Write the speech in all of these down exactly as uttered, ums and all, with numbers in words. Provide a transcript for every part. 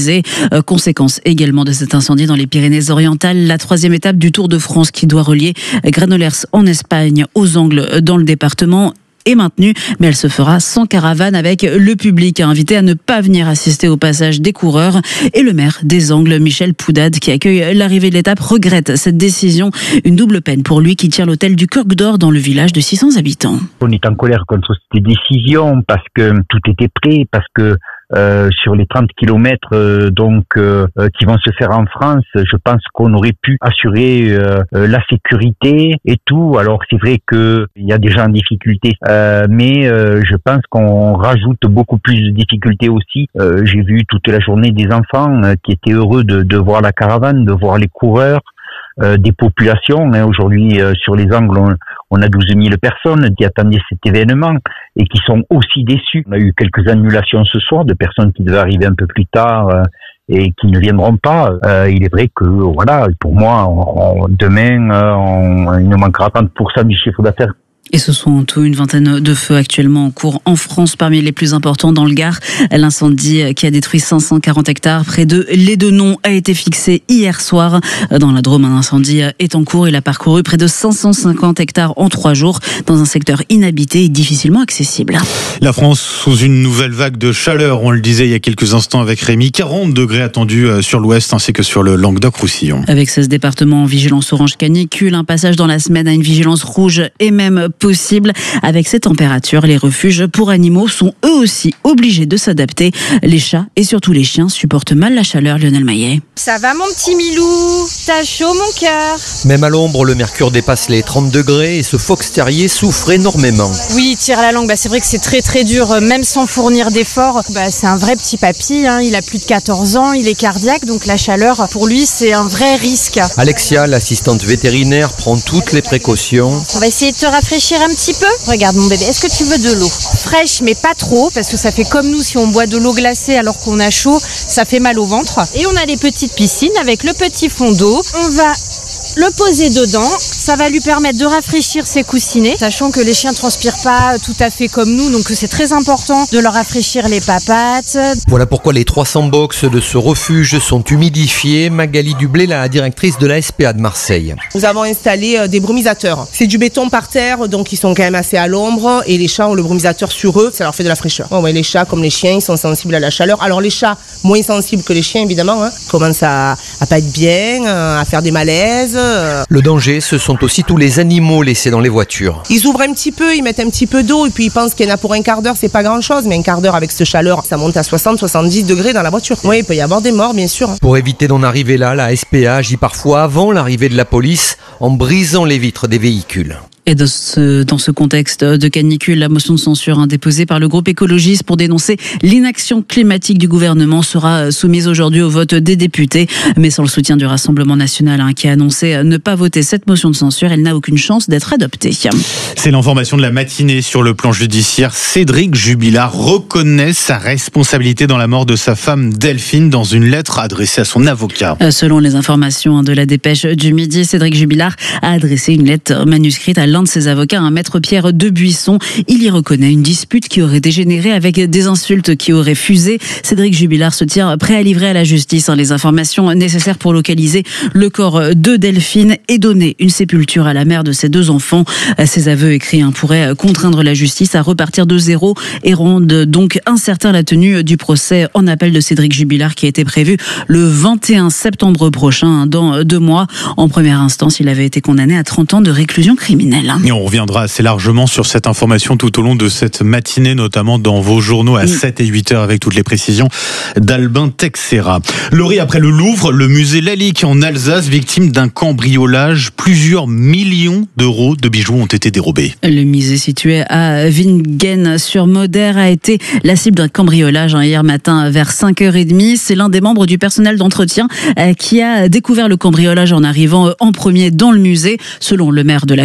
musée. Euh, conséquence également de cet incendie dans les Pyrénées-Orientales, la troisième étape du Tour de France qui doit relier Granollers en Espagne aux Angles dans le département est maintenue, mais elle se fera sans caravane, avec le public invité à ne pas venir assister au passage des coureurs. Et le maire des Angles, Michel Poudade, qui accueille l'arrivée de l'étape, regrette cette décision. Une double peine pour lui qui tient l'hôtel du Coq d'Or dans le village de six cents habitants. On est en colère contre cette décision parce que tout était prêt, parce que Euh, sur les trente kilomètres euh, donc euh, qui vont se faire en France, je pense qu'on aurait pu assurer euh, la sécurité et tout. Alors c'est vrai que il y a des gens en difficulté, euh, mais euh, je pense qu'on rajoute beaucoup plus de difficultés aussi. Euh, j'ai vu toute la journée des enfants euh, qui étaient heureux de, de voir la caravane, de voir les coureurs. Euh, des populations. Hein. Aujourd'hui, euh, sur les Angles, on, on a douze mille personnes qui attendaient cet événement et qui sont aussi déçus. On a eu quelques annulations ce soir de personnes qui devaient arriver un peu plus tard euh, et qui ne viendront pas. Euh, il est vrai que, voilà, pour moi, on, on, demain, euh, on, il ne manquera pas trente pour cent du chiffre d'affaires. Et ce sont en tout une vingtaine de feux actuellement en cours en France, parmi les plus importants dans le Gard. L'incendie qui a détruit cinq cent quarante hectares près de Lédenon a été fixé hier soir. Dans la Drôme, un incendie est en cours. Il a parcouru près de cinq cent cinquante hectares en trois jours dans un secteur inhabité et difficilement accessible. La France sous une nouvelle vague de chaleur, on le disait il y a quelques instants avec Rémi. quarante degrés attendus sur l'ouest ainsi que sur le Languedoc-Roussillon. Avec seize départements en vigilance orange canicule, un passage dans la semaine à une vigilance rouge est même possible. Avec ces températures, les refuges pour animaux sont eux aussi obligés de s'adapter. Les chats et surtout les chiens supportent mal la chaleur. Lionel Maillet. Ça va mon petit Milou? T'as chaud mon cœur? Même à l'ombre, le mercure dépasse les trente degrés et ce fox terrier souffre énormément. Oui, tire la langue, bah, c'est vrai que c'est très très dur, même sans fournir d'efforts. Bah, c'est un vrai petit papy, hein. Il a plus de quatorze ans, il est cardiaque, donc la chaleur, pour lui, c'est un vrai risque. Alexia, l'assistante vétérinaire, prend toutes les précautions. On va essayer de te rafraîchir un petit peu. Regarde mon bébé, est-ce que tu veux de l'eau? Fraîche, mais pas trop, parce que ça fait comme nous, si on boit de l'eau glacée alors qu'on a chaud, ça fait mal au ventre. Et on a les petites piscines avec le petit fond d'eau. On va le poser dedans, ça va lui permettre de rafraîchir ses coussinets, sachant que les chiens ne transpirent pas tout à fait comme nous, donc c'est très important de leur rafraîchir les papates. Voilà pourquoi les trois cents box de ce refuge sont humidifiés. Magali Dublé, la directrice de la S P A de Marseille. Nous avons installé des brumisateurs. C'est du béton par terre, donc ils sont quand même assez à l'ombre, et les chats ont le brumisateur sur eux, ça leur fait de la fraîcheur. Oh ouais, les chats, comme les chiens, ils sont sensibles à la chaleur. Alors les chats, moins sensibles que les chiens évidemment, hein, commencent à, à pas être bien, à faire des malaises. Le danger, ce sont aussi tous les animaux laissés dans les voitures. Ils ouvrent un petit peu, ils mettent un petit peu d'eau et puis ils pensent qu'il y en a pour un quart d'heure, c'est pas grand chose, mais un quart d'heure avec cette chaleur, ça monte à soixante à soixante-dix degrés dans la voiture. Oui, il peut y avoir des morts, bien sûr. Pour éviter d'en arriver là, la S P A agit parfois avant l'arrivée de la police en brisant les vitres des véhicules. Et dans ce, dans ce contexte de canicule, la motion de censure hein, déposée par le groupe écologiste pour dénoncer l'inaction climatique du gouvernement sera soumise aujourd'hui au vote des députés. Mais sans le soutien du Rassemblement national hein, qui a annoncé ne pas voter cette motion de censure, elle n'a aucune chance d'être adoptée. C'est l'information de la matinée sur le plan judiciaire. Cédric Jubilard reconnaît sa responsabilité dans la mort de sa femme Delphine dans une lettre adressée à son avocat. Selon les informations de la dépêche du midi, Cédric Jubilard a adressé une lettre manuscrite à l'un de ses avocats, un maître Pierre Debuisson. Il y reconnaît une dispute qui aurait dégénéré avec des insultes qui auraient fusé. Cédric Jubilard se tient prêt à livrer à la justice hein, les informations nécessaires pour localiser le corps de Delphine et donner une sépulture à la mère de ses deux enfants. Ces aveux écrits hein, pourraient contraindre la justice à repartir de zéro et rendent donc incertain la tenue du procès en appel de Cédric Jubilard qui a été prévu le vingt et un septembre prochain, hein, dans deux mois. En première instance, il avait été condamné à trente ans de réclusion criminelle. Et on reviendra assez largement sur cette information tout au long de cette matinée, notamment dans vos journaux à sept et huit heures avec toutes les précisions d'Albin Texera. Laurie, après le Louvre, le musée Lalique en Alsace, victime d'un cambriolage. Plusieurs millions d'euros de bijoux ont été dérobés. Le musée situé à Wingen-sur-Moder a été la cible d'un cambriolage hein, hier matin vers cinq heures trente. C'est l'un des membres du personnel d'entretien euh, qui a découvert le cambriolage en arrivant euh, en premier dans le musée. Selon le maire de la commune,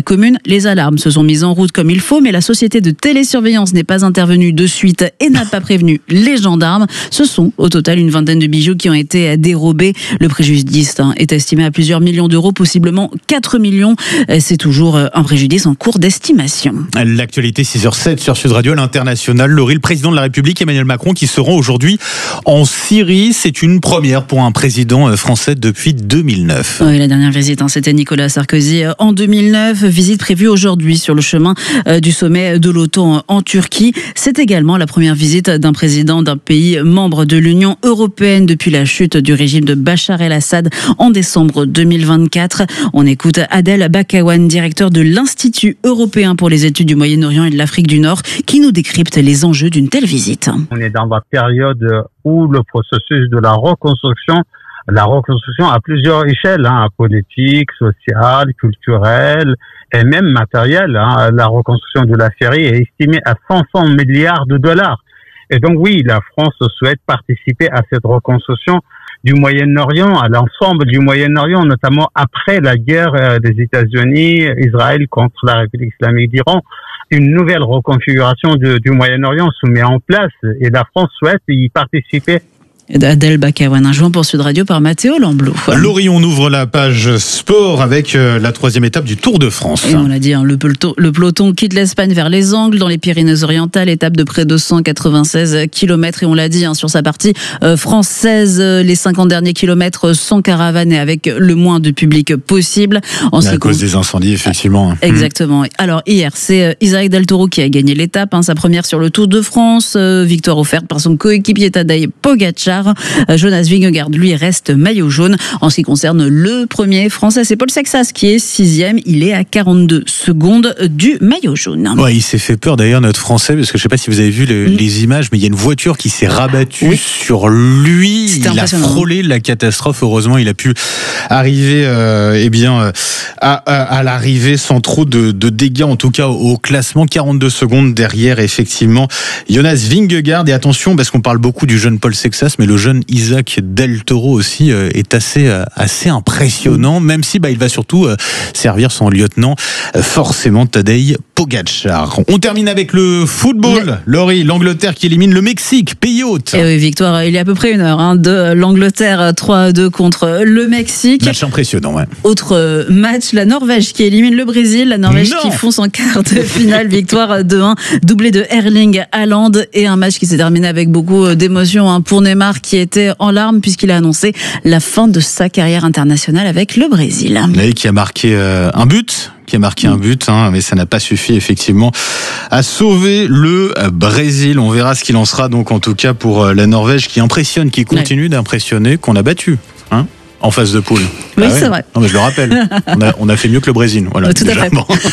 Les alarmes se sont mises en route comme il faut, mais la société de télésurveillance n'est pas intervenue de suite et n'a pas prévenu les gendarmes. Ce sont au total une vingtaine de bijoux qui ont été dérobés. Le préjudice est estimé à plusieurs millions d'euros, possiblement quatre millions. C'est toujours un préjudice en cours d'estimation. L'actualité six heures sept sur Sud Radio à l'international. Laurie, le président de la République Emmanuel Macron qui se rend aujourd'hui en Syrie. C'est une première pour un président français depuis deux mille neuf. Oui, la dernière visite, hein, c'était Nicolas Sarkozy en deux mille neuf. Visite prévue aujourd'hui sur le chemin du sommet de l'OTAN en Turquie. C'est également la première visite d'un président d'un pays membre de l'Union européenne depuis la chute du régime de Bachar el-Assad en décembre deux mille vingt-quatre. On écoute Adel Bakawan, directeur de l'Institut européen pour les études du Moyen-Orient et de l'Afrique du Nord, qui nous décrypte les enjeux d'une telle visite. On est dans la période où le processus de la reconstruction, la reconstruction à plusieurs échelles, hein, politique, sociale, culturelle et même matérielle. Hein. La reconstruction de la Syrie est estimée à cinq cents milliards de dollars. Et donc oui, la France souhaite participer à cette reconstruction du Moyen-Orient, à l'ensemble du Moyen-Orient, notamment après la guerre des États-Unis, Israël contre la République islamique d'Iran. Une nouvelle reconfiguration du, du Moyen-Orient se met en place et la France souhaite y participer. Adel Bakawan, un joint pour Sud Radio par Mathéo Lamblot. Laurie, on ouvre la page sport avec la troisième étape du Tour de France. Et on l'a dit, hein, le, peloton, le peloton quitte l'Espagne vers les Angles dans les Pyrénées-Orientales, étape de près de cent quatre-vingt-seize kilomètres. Et on l'a dit, hein, sur sa partie euh, française, les cinquante derniers kilomètres sans caravane et avec le moins de public possible. En à cause des incendies, effectivement. Ah, exactement. Mmh. Alors hier, c'est Isaac Del Toro qui a gagné l'étape, hein, sa première sur le Tour de France. Euh, victoire offerte par son coéquipier Tadej Pogačar. Jonas Vingegaard, lui, reste maillot jaune. En ce qui concerne le premier français, c'est Paul Sexas qui est sixième. Il est à quarante-deux secondes du maillot jaune. Ouais, il s'est fait peur d'ailleurs, notre français, parce que je ne sais pas si vous avez vu le, mmh. les images, mais il y a une voiture qui s'est rabattue oui. sur lui. C'était il a frôlé la catastrophe. Heureusement, il a pu arriver euh, eh bien, à, à, à l'arrivée sans trop de, de dégâts, en tout cas au classement. quarante-deux secondes derrière, effectivement, Jonas Vingegaard. Et attention, parce qu'on parle beaucoup du jeune Paul Sexas, mais le jeune Isaac Del Toro aussi euh, est assez euh, assez impressionnant, même si bah il va surtout euh, servir son lieutenant, euh, forcément Tadej Pogačar. On termine avec le football. Laurie, l'Angleterre qui élimine le Mexique, pays hôte. Et oui, victoire, il y a à peu près une heure hein, de l'Angleterre, trois à deux contre le Mexique. Match impressionnant, ouais. Autre match, la Norvège qui élimine le Brésil, la Norvège non. qui fonce en quart de finale, victoire deux un, doublé de Erling Haaland et un match qui s'est terminé avec beaucoup d'émotions hein, pour Neymar qui était en larmes puisqu'il a annoncé la fin de sa carrière internationale avec le Brésil. Et qui a marqué euh, un but qui a marqué un but, hein, mais ça n'a pas suffi effectivement à sauver le Brésil. On verra ce qu'il en sera donc en tout cas pour la Norvège qui impressionne, qui continue ouais. d'impressionner, qu'on a battu. Hein en phase de poule. Oui, ah c'est ouais. vrai. Non, mais je le rappelle. On a, on a fait mieux que le Brésil. Voilà, tout déjà. à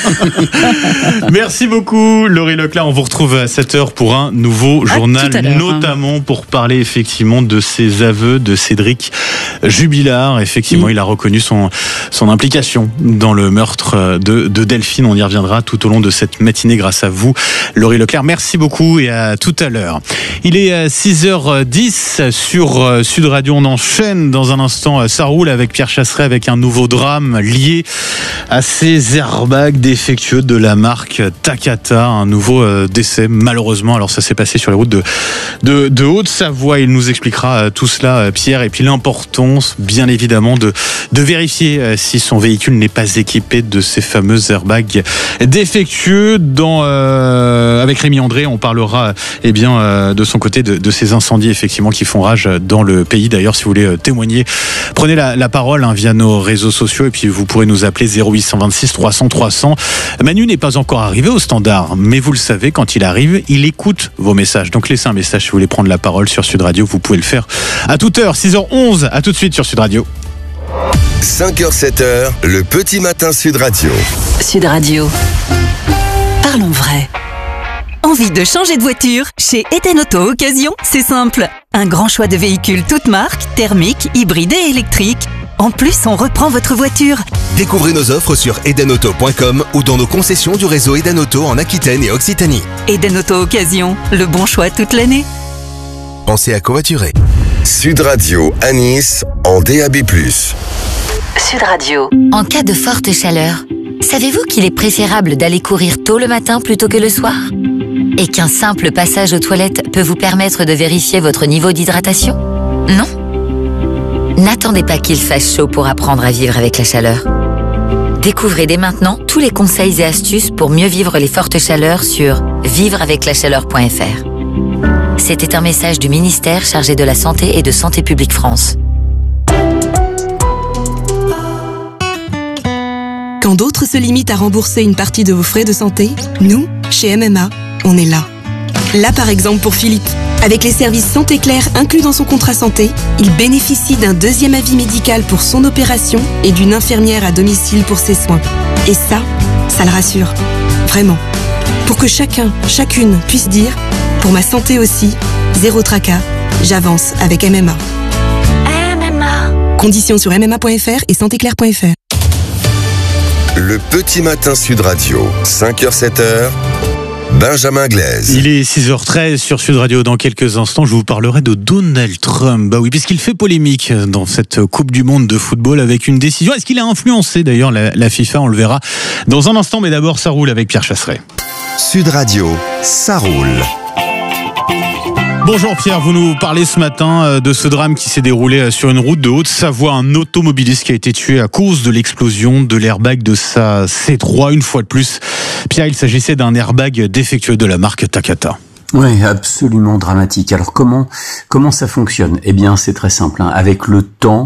fait. Merci beaucoup, Laurie Leclerc. On vous retrouve à sept heures pour un nouveau à journal, notamment pour parler effectivement de ces aveux de Cédric Jubilard. Effectivement, mmh. il a reconnu son, son implication dans le meurtre de, de Delphine. On y reviendra tout au long de cette matinée grâce à vous, Laurie Leclerc. Merci beaucoup et à tout à l'heure. Il est six heures dix sur Sud Radio. On enchaîne dans un instant. Ça roule avec Pierre Chasseret avec un nouveau drame lié à ces airbags défectueux de la marque Takata. Un nouveau euh, décès, malheureusement. Alors ça s'est passé sur les routes de, de, de Haute-Savoie. Il nous expliquera euh, tout cela, euh, Pierre. Et puis l'importance, bien évidemment, de, de vérifier euh, si son véhicule n'est pas équipé de ces fameux airbags défectueux. Dans, euh, avec Rémi André, on parlera eh bien, euh, de son côté de, de ces incendies effectivement qui font rage dans le pays. D'ailleurs, si vous voulez euh, témoigner, prenez la, la parole hein, via nos réseaux sociaux et puis vous pourrez nous appeler zéro huit cent vingt-six trois cents trois cents. Manu n'est pas encore arrivé au standard, mais vous le savez, quand il arrive, il écoute vos messages. Donc laissez un message si vous voulez prendre la parole sur Sud Radio, vous pouvez le faire à toute heure, six heures onze, à tout de suite sur Sud Radio. cinq heures sept heures, le petit matin Sud Radio. Sud Radio. Parlons vrai. Envie de changer de voiture? Chez Eden Auto Occasion, c'est simple. Un grand choix de véhicules toutes marques, thermiques, hybrides et électriques. En plus, on reprend votre voiture. Découvrez nos offres sur eden auto point com ou dans nos concessions du réseau Eden Auto en Aquitaine et Occitanie. Eden Auto Occasion, le bon choix toute l'année. Pensez à covoiturer. Sud Radio à Nice en D A B plus. Sud Radio. En cas de forte chaleur, Savez-vous qu'il est préférable d'aller courir tôt le matin plutôt que le soir ? Et qu'un simple passage aux toilettes peut vous permettre de vérifier votre niveau d'hydratation ? Non ? N'attendez pas qu'il fasse chaud pour apprendre à vivre avec la chaleur. Découvrez dès maintenant tous les conseils et astuces pour mieux vivre les fortes chaleurs sur vivre avec la chaleur point f r. C'était un message du ministère chargé de la Santé et de Santé publique France. Quand d'autres se limitent à rembourser une partie de vos frais de santé, nous, chez M M A, on est là. Là par exemple pour Philippe. Avec les services Santé Claire inclus dans son contrat santé, il bénéficie d'un deuxième avis médical pour son opération et d'une infirmière à domicile pour ses soins. Et ça, ça le rassure. Vraiment. Pour que chacun, chacune puisse dire « Pour ma santé aussi, zéro tracas, j'avance avec M M A ». M M A. Conditions sur m m a point f r et santé claire point f r. Le petit matin Sud Radio, cinq heures sept heures. Benjamin Glaise. Il est six heures treize sur Sud Radio. Dans quelques instants, je vous parlerai de Donald Trump. Bah oui, puisqu'il fait polémique dans cette Coupe du Monde de football avec une décision. Est-ce qu'il a influencé d'ailleurs la, la FIFA ? On le verra dans un instant. Mais d'abord, ça roule avec Pierre Chasseret. Sud Radio, ça roule. Bonjour Pierre, vous nous parlez ce matin de ce drame qui s'est déroulé sur une route de Haute-Savoie. Un automobiliste qui a été tué à cause de l'explosion de l'airbag de sa C trois. Une fois de plus, Pierre, il s'agissait d'un airbag défectueux de la marque Takata. Oui, absolument dramatique. Alors comment comment ça fonctionne ? Eh bien, c'est très simple. Hein. Avec le temps,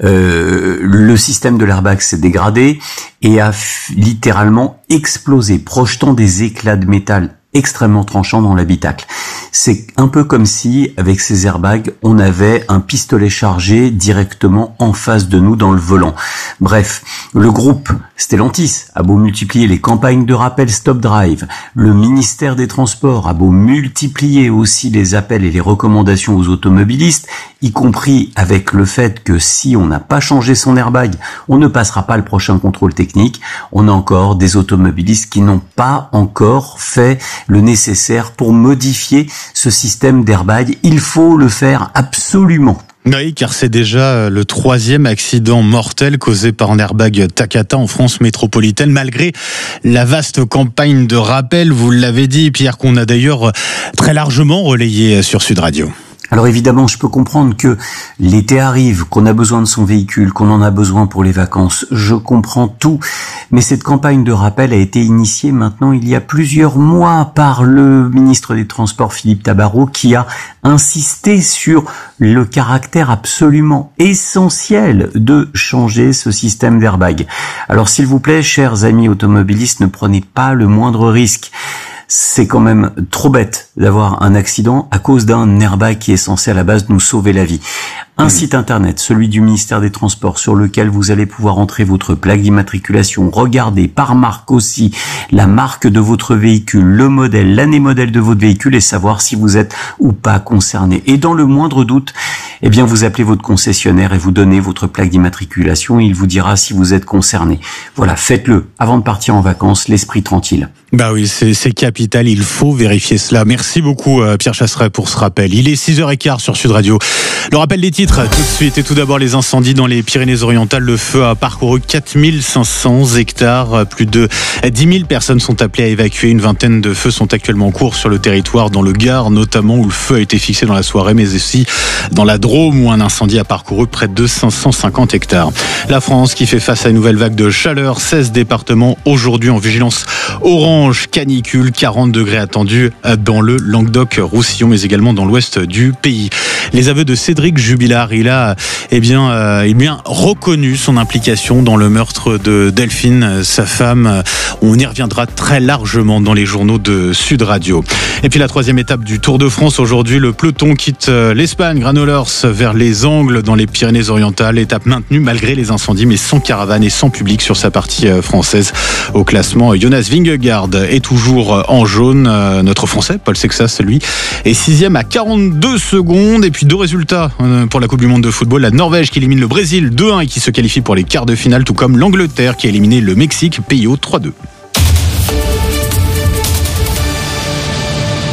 euh, le système de l'airbag s'est dégradé et a f- littéralement explosé, projetant des éclats de métal extrêmement tranchants dans l'habitacle. C'est un peu comme si, avec ces airbags, on avait un pistolet chargé directement en face de nous dans le volant. Bref, le groupe Stellantis a beau multiplier les campagnes de rappel Stop Drive, le ministère des Transports a beau multiplier aussi les appels et les recommandations aux automobilistes, y compris avec le fait que si on n'a pas changé son airbag, on ne passera pas le prochain contrôle technique. On a encore des automobilistes qui n'ont pas encore fait le nécessaire pour modifier ce système d'airbag. Il faut le faire absolument. Oui, car c'est déjà le troisième accident mortel causé par un airbag Takata en France métropolitaine, malgré la vaste campagne de rappel, vous l'avez dit, Pierre, qu'on a d'ailleurs très largement relayé sur Sud Radio. Alors évidemment, je peux comprendre que l'été arrive, qu'on a besoin de son véhicule, qu'on en a besoin pour les vacances. Je comprends tout. Mais cette campagne de rappel a été initiée maintenant il y a plusieurs mois par le ministre des Transports Philippe Tabarot, qui a insisté sur le caractère absolument essentiel de changer ce système d'airbag. Alors s'il vous plaît, chers amis automobilistes, ne prenez pas le moindre risque. C'est quand même trop bête d'avoir un accident à cause d'un airbag qui est censé à la base nous sauver la vie. Un mmh. site internet, celui du ministère des Transports, sur lequel vous allez pouvoir entrer votre plaque d'immatriculation, regarder par marque aussi la marque de votre véhicule, le modèle, l'année modèle de votre véhicule et savoir si vous êtes ou pas concerné. Et dans le moindre doute, eh bien vous appelez votre concessionnaire et vous donnez votre plaque d'immatriculation et il vous dira si vous êtes concerné. Voilà, faites-le avant de partir en vacances, l'esprit tranquille. Bah oui, c'est, c'est capital, il faut vérifier cela. Merci beaucoup Pierre Chasseret pour ce rappel. Il est six heures quinze sur Sud Radio. Le rappel des titres tout de suite et tout d'abord les incendies dans les Pyrénées-Orientales. Le feu a parcouru quatre mille cinq cents hectares. Plus de dix mille personnes sont appelées à évacuer. Une vingtaine de feux sont actuellement en cours sur le territoire, dans le Gard notamment, où le feu a été fixé dans la soirée, mais aussi dans la Drôme où un incendie a parcouru près de cinq cent cinquante hectares. La France qui fait face à une nouvelle vague de chaleur. seize départements aujourd'hui en vigilance orange. Canicule, quarante degrés attendus dans le Languedoc-Roussillon, mais également dans l'ouest du pays. Les aveux de Cédric Jubilard, il a eh bien, euh, eh bien reconnu son implication dans le meurtre de Delphine, sa femme. On y reviendra très largement dans les journaux de Sud Radio. Et puis la troisième étape du Tour de France aujourd'hui, le peloton quitte l'Espagne, Granollers, vers les Angles dans les Pyrénées-Orientales. Étape maintenue malgré les incendies, mais sans caravane et sans public sur sa partie française. Au classement, Jonas Vingegaard est toujours en jaune. Notre Français, Paul Sexas, lui, est sixième à quarante-deux secondes. Et puis deux résultats pour la Coupe du Monde de football. La Norvège qui élimine le Brésil deux un et qui se qualifie pour les quarts de finale, tout comme l'Angleterre qui a éliminé le Mexique, P I O trois deux.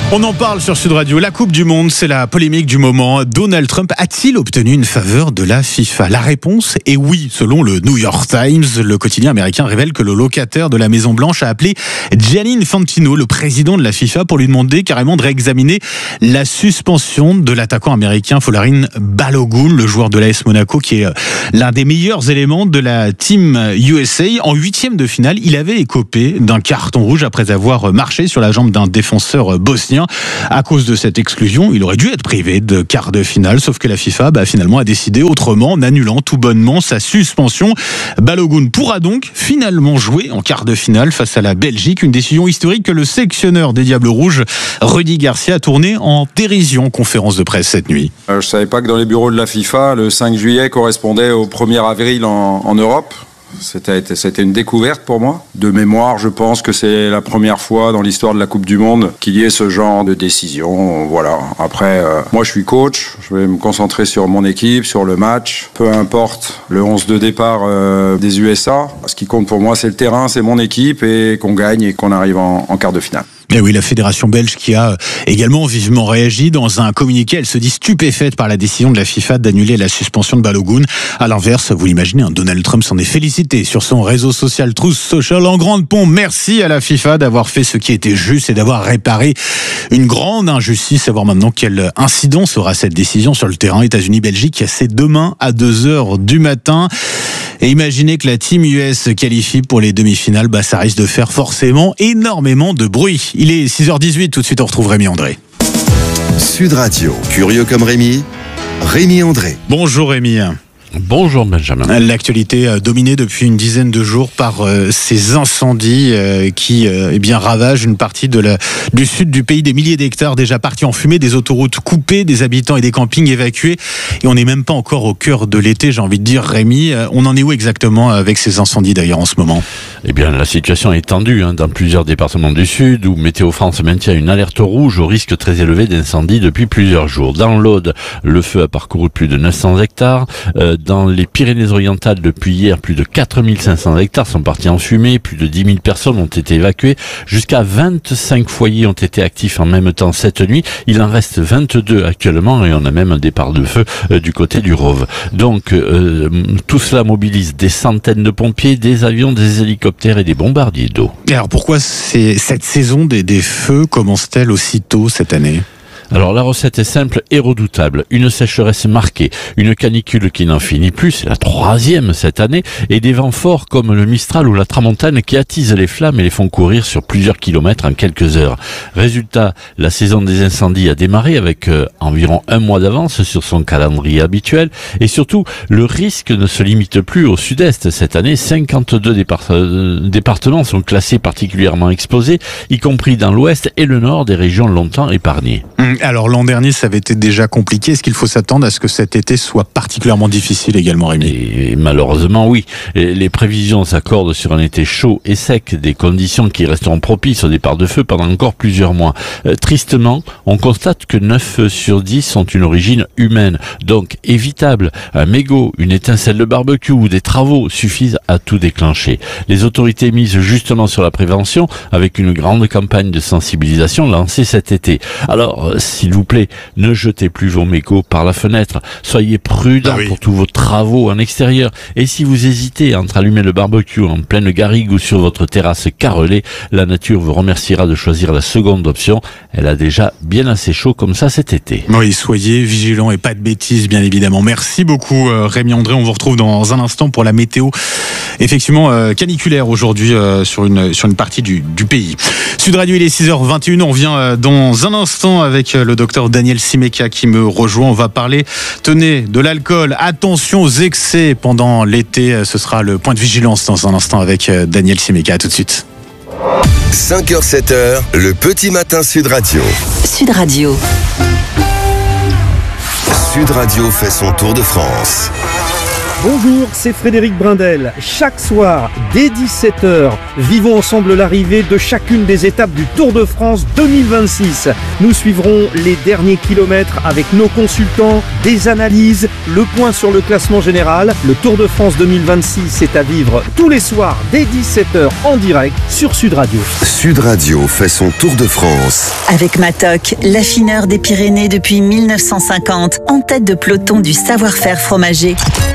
On en parle sur Sud Radio. La Coupe du Monde, c'est la polémique du moment. Donald Trump a-t-il obtenu une faveur de la FIFA ? La réponse est oui. Selon le New York Times, le quotidien américain révèle que le locataire de la Maison Blanche a appelé Gianni Infantino, le président de la FIFA, pour lui demander carrément de réexaminer la suspension de l'attaquant américain Folarin Balogun, le joueur de l'A S Monaco, qui est l'un des meilleurs éléments de la team U S A. En huitième de finale, il avait écopé d'un carton rouge après avoir marché sur la jambe d'un défenseur bosnien. À cause de cette exclusion, il aurait dû être privé de quart de finale, sauf que la FIFA bah, finalement a décidé autrement, en annulant tout bonnement sa suspension. Balogun pourra donc finalement jouer en quart de finale face à la Belgique, une décision historique que le sélectionneur des Diables Rouges, Rudy Garcia, a tourné en dérision en conférence de presse cette nuit. Euh, je savais pas que dans les bureaux de la FIFA, le cinq juillet correspondait au premier avril en, en Europe. C'était, c'était une découverte pour moi. De mémoire, je pense que c'est la première fois dans l'histoire de la Coupe du Monde qu'il y ait ce genre de décision. Voilà. Après, euh, moi je suis coach, je vais me concentrer sur mon équipe, sur le match. Peu importe le onze de départ euh, des U S A. Ce qui compte pour moi, c'est le terrain, c'est mon équipe et qu'on gagne et qu'on arrive en, en quart de finale. Et oui, la fédération belge qui a également vivement réagi. Dans un communiqué, elle se dit stupéfaite par la décision de la FIFA d'annuler la suspension de Balogun. À l'inverse, vous l'imaginez, hein, Donald Trump s'en est félicité sur son réseau social Truth Social en grande pompe. Merci à la FIFA d'avoir fait ce qui était juste et d'avoir réparé une grande injustice. Savoir maintenant quelle incidence aura cette décision sur le terrain. États-Unis-Belgique, c'est demain à deux heures du matin. Et imaginez que la Team U S se qualifie pour les demi-finales, bah ça risque de faire forcément énormément de bruit. Il est six heures dix-huit, tout de suite on retrouve Rémi André. Sud Radio, curieux comme Rémi, Rémi André. Bonjour Rémi. Bonjour Benjamin. L'actualité dominée depuis une dizaine de jours par euh, ces incendies euh, qui euh, eh bien ravagent une partie de la, du sud du pays, des milliers d'hectares déjà partis en fumée, des autoroutes coupées, des habitants et des campings évacués. Et on n'est même pas encore au cœur de l'été, j'ai envie de dire, Rémi. On en est où exactement avec ces incendies d'ailleurs en ce moment ? Eh bien, la situation est tendue hein, dans plusieurs départements du sud où Météo France maintient une alerte rouge au risque très élevé d'incendie depuis plusieurs jours. Dans l'Aude, le feu a parcouru plus de neuf cents hectares. Euh, Dans les Pyrénées-Orientales, depuis hier, plus de quatre mille cinq cents hectares sont partis en fumée, plus de dix mille personnes ont été évacuées, jusqu'à vingt-cinq foyers ont été actifs en même temps cette nuit. Il en reste vingt-deux actuellement et on a même un départ de feu euh, du côté du Rove. Donc euh, tout cela mobilise des centaines de pompiers, des avions, des hélicoptères et des bombardiers d'eau. Et alors pourquoi c'est, cette saison des, des feux commence-t-elle aussi tôt cette année ? Alors la recette est simple et redoutable. Une sécheresse marquée, une canicule qui n'en finit plus, c'est la troisième cette année, et des vents forts comme le Mistral ou la Tramontane qui attisent les flammes et les font courir sur plusieurs kilomètres en quelques heures. Résultat, la saison des incendies a démarré avec euh, environ un mois d'avance sur son calendrier habituel, et surtout, le risque ne se limite plus au sud-est. Cette année, cinquante-deux départ- euh, départements sont classés particulièrement exposés, y compris dans l'ouest et le nord des régions longtemps épargnées. Alors l'an dernier, ça avait été déjà compliqué. Est-ce qu'il faut s'attendre à ce que cet été soit particulièrement difficile également, Rémi ? Et malheureusement, oui. Les prévisions s'accordent sur un été chaud et sec, des conditions qui resteront propices au départ de feu pendant encore plusieurs mois. Euh, tristement, on constate que neuf feux sur dix sont une origine humaine, donc évitable. Un mégot, une étincelle de barbecue ou des travaux suffisent à tout déclencher. Les autorités misent justement sur la prévention avec une grande campagne de sensibilisation lancée cet été. Alors, s'il vous plaît, ne jetez plus vos mégots par la fenêtre. Soyez prudents ah oui. pour tous vos travaux en extérieur. Et si vous hésitez entre allumer le barbecue en pleine garrigue ou sur votre terrasse carrelée, la nature vous remerciera de choisir la seconde option. Elle a déjà bien assez chaud comme ça cet été. Oui, soyez vigilants et pas de bêtises, bien évidemment. Merci beaucoup, Rémi André. On vous retrouve dans un instant pour la météo. Effectivement, euh, caniculaire aujourd'hui euh, sur une sur une partie du, du pays. Sud Radio, il est six heures vingt et une. On revient euh, dans un instant avec le docteur Daniel Simeka qui me rejoint. On va parler, tenez, de l'alcool. Attention aux excès pendant l'été. Ce sera le point de vigilance dans un instant avec Daniel Simeka. À tout de suite. cinq heures sept heures, le petit matin Sud Radio. Sud Radio. Sud Radio fait son tour de France. Bonjour, c'est Frédéric Brindel. Chaque soir, dès dix-sept heures, vivons ensemble l'arrivée de chacune des étapes du Tour de France deux mille vingt-six. Nous suivrons les derniers kilomètres avec nos consultants, des analyses, le point sur le classement général. Le Tour de France deux mille vingt-six est à vivre tous les soirs dès dix-sept heures en direct sur Sud Radio. Sud Radio fait son Tour de France. Avec Matok, l'affineur des Pyrénées depuis mille neuf cent cinquante, en tête de peloton du savoir-faire fromager.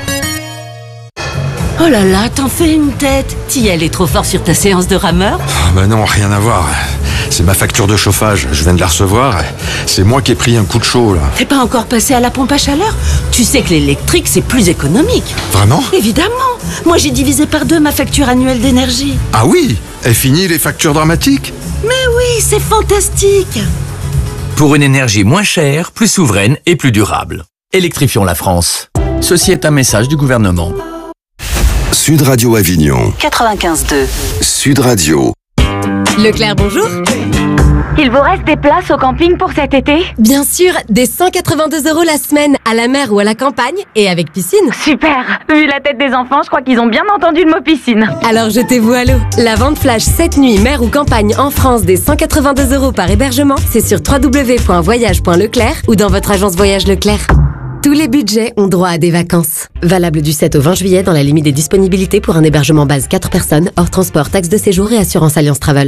Oh là là, t'en fais une tête. T'y allais trop fort sur ta séance de rameur? Ah bah non, rien à voir. C'est ma facture de chauffage, je viens de la recevoir. C'est moi qui ai pris un coup de chaud là. T'es pas encore passé à la pompe à chaleur? Tu sais que l'électrique c'est plus économique. Vraiment? Évidemment. Moi j'ai divisé par deux ma facture annuelle d'énergie. Ah oui? Est fini les factures dramatiques? Mais oui, c'est fantastique. Pour une énergie moins chère, plus souveraine et plus durable. Électrifions la France. Ceci est un message du gouvernement. Sud Radio Avignon. quatre-vingt-quinze deux. Sud Radio. Leclerc, bonjour. Il vous reste des places au camping pour cet été? Bien sûr, des cent quatre-vingt-deux euros la semaine, à la mer ou à la campagne, et avec piscine. Super. Vu la tête des enfants, je crois qu'ils ont bien entendu le mot piscine. Alors jetez-vous à l'eau. La vente flash cette nuit, mer ou campagne en France des cent quatre-vingt-deux euros par hébergement, c'est sur w w w point voyage point leclerc ou dans votre agence Voyage Leclerc. Tous les budgets ont droit à des vacances. Valable du sept au vingt juillet dans la limite des disponibilités pour un hébergement base quatre personnes, hors transport, taxe de séjour et assurance Alliance Travel.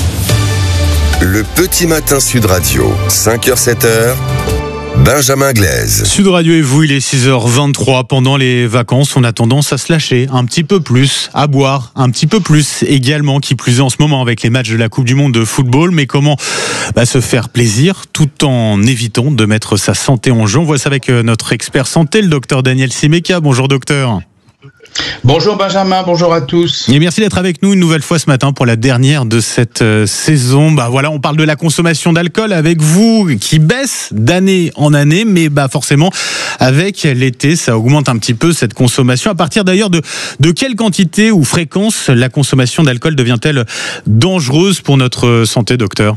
Le petit matin Sud Radio, cinq heures sept heures. Benjamin Glaise. Sud Radio et vous, il est six heures vingt-trois. Pendant les vacances, on a tendance à se lâcher un petit peu plus, à boire un petit peu plus également, qui plus est en ce moment avec les matchs de la Coupe du Monde de football. Mais comment bah, se faire plaisir tout en évitant de mettre sa santé en jeu? On voit ça avec notre expert santé, le docteur Daniel Simeka. Bonjour docteur. Bonjour Benjamin, bonjour à tous. Et merci d'être avec nous une nouvelle fois ce matin pour la dernière de cette euh, saison. Bah voilà, on parle de la consommation d'alcool avec vous qui baisse d'année en année, mais bah forcément avec l'été, ça augmente un petit peu cette consommation. À partir d'ailleurs de de quelle quantité ou fréquence la consommation d'alcool devient-elle dangereuse pour notre santé, docteur?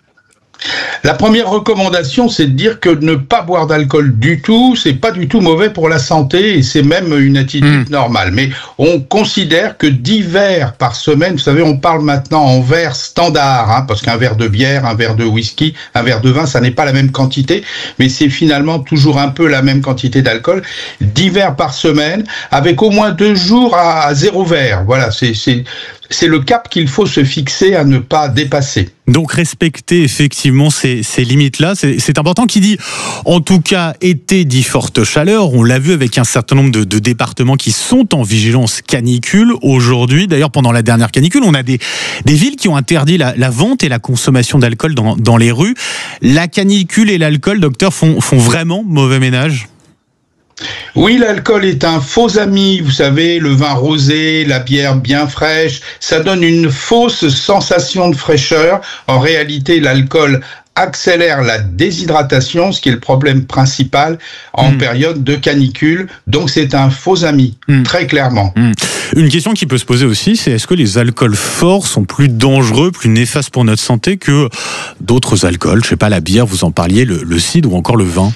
La première recommandation, c'est de dire que ne pas boire d'alcool du tout, c'est pas du tout mauvais pour la santé et c'est même une attitude mmh. normale. Mais on considère que dix verres par semaine, vous savez, on parle maintenant en verres standard, hein, parce qu'un verre de bière, un verre de whisky, un verre de vin, ça n'est pas la même quantité, mais c'est finalement toujours un peu la même quantité d'alcool. dix verres par semaine, avec au moins deux jours à, à zéro verre. Voilà, c'est, c'est, c'est le cap qu'il faut se fixer à ne pas dépasser. Donc respecter effectivement ces, ces limites-là, c'est, c'est important. Qui dit, en tout cas, été dit forte chaleur. On l'a vu avec un certain nombre de, de départements qui sont en vigilance canicule aujourd'hui. D'ailleurs, pendant la dernière canicule, on a des, des villes qui ont interdit la, la vente et la consommation d'alcool dans, dans les rues. La canicule et l'alcool, docteur, font, font vraiment mauvais ménage? Oui, l'alcool est un faux ami. Vous savez, le vin rosé, la bière bien fraîche, ça donne une fausse sensation de fraîcheur. En réalité, l'alcool accélère la déshydratation, ce qui est le problème principal en mmh. période de canicule. Donc c'est un faux ami, mmh. très clairement. Mmh. Une question qui peut se poser aussi, c'est est-ce que les alcools forts sont plus dangereux, plus néfastes pour notre santé que d'autres alcools? Je sais pas, la bière, vous en parliez, le, le cidre ou encore le vin?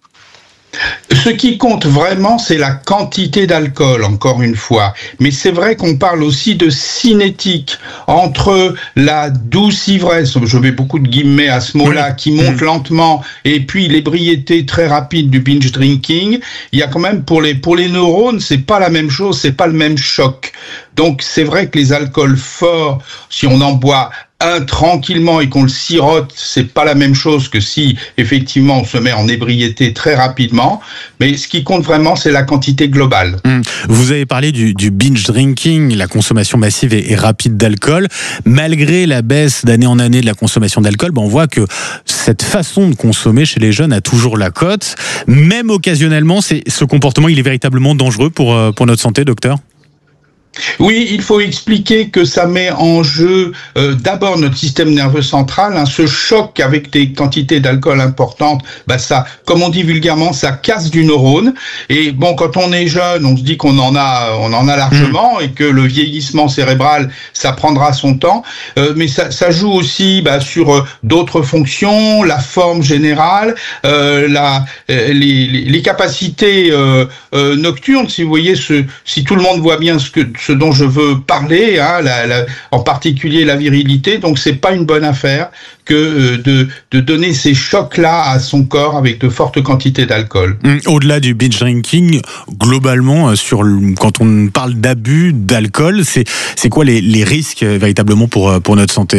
Ce qui compte vraiment, c'est la quantité d'alcool, encore une fois. Mais c'est vrai qu'on parle aussi de cinétique, entre la douce ivresse, je mets beaucoup de guillemets à ce mot-là, qui monte mmh. lentement, et puis l'ébriété très rapide du binge drinking. Il y a quand même, pour les, pour les neurones, c'est pas la même chose, c'est pas le même choc. Donc c'est vrai que les alcools forts, si on en boit un tranquillement et qu'on le sirote, c'est pas la même chose que si effectivement on se met en ébriété très rapidement. Mais ce qui compte vraiment, c'est la quantité globale. Mmh. Vous avez parlé du, du binge drinking, la consommation massive et, et rapide d'alcool. Malgré la baisse d'année en année de la consommation d'alcool, ben on voit que cette façon de consommer chez les jeunes a toujours la cote. Même occasionnellement, c'est, ce comportement, il est véritablement dangereux pour, pour notre santé, docteur? Oui, il faut expliquer que ça met en jeu euh, d'abord notre système nerveux central. Hein, ce choc avec des quantités d'alcool importantes, bah ça, comme on dit vulgairement, ça casse du neurone. Et bon, quand on est jeune, on se dit qu'on en a, on en a largement, mmh. et que le vieillissement cérébral, ça prendra son temps. Euh, mais ça, ça joue aussi bah, sur euh, d'autres fonctions, la forme générale, euh, la, euh, les, les, les capacités euh, euh, nocturnes. Si vous voyez, ce, si tout le monde voit bien ce que ce dont je veux parler, hein, la, la, en particulier la virilité. Donc c'est pas une bonne affaire que euh, de, de donner ces chocs-là à son corps avec de fortes quantités d'alcool. Mmh, au-delà du binge drinking, globalement, sur le, quand on parle d'abus d'alcool, c'est, c'est quoi les, les risques euh, véritablement pour, pour notre santé ?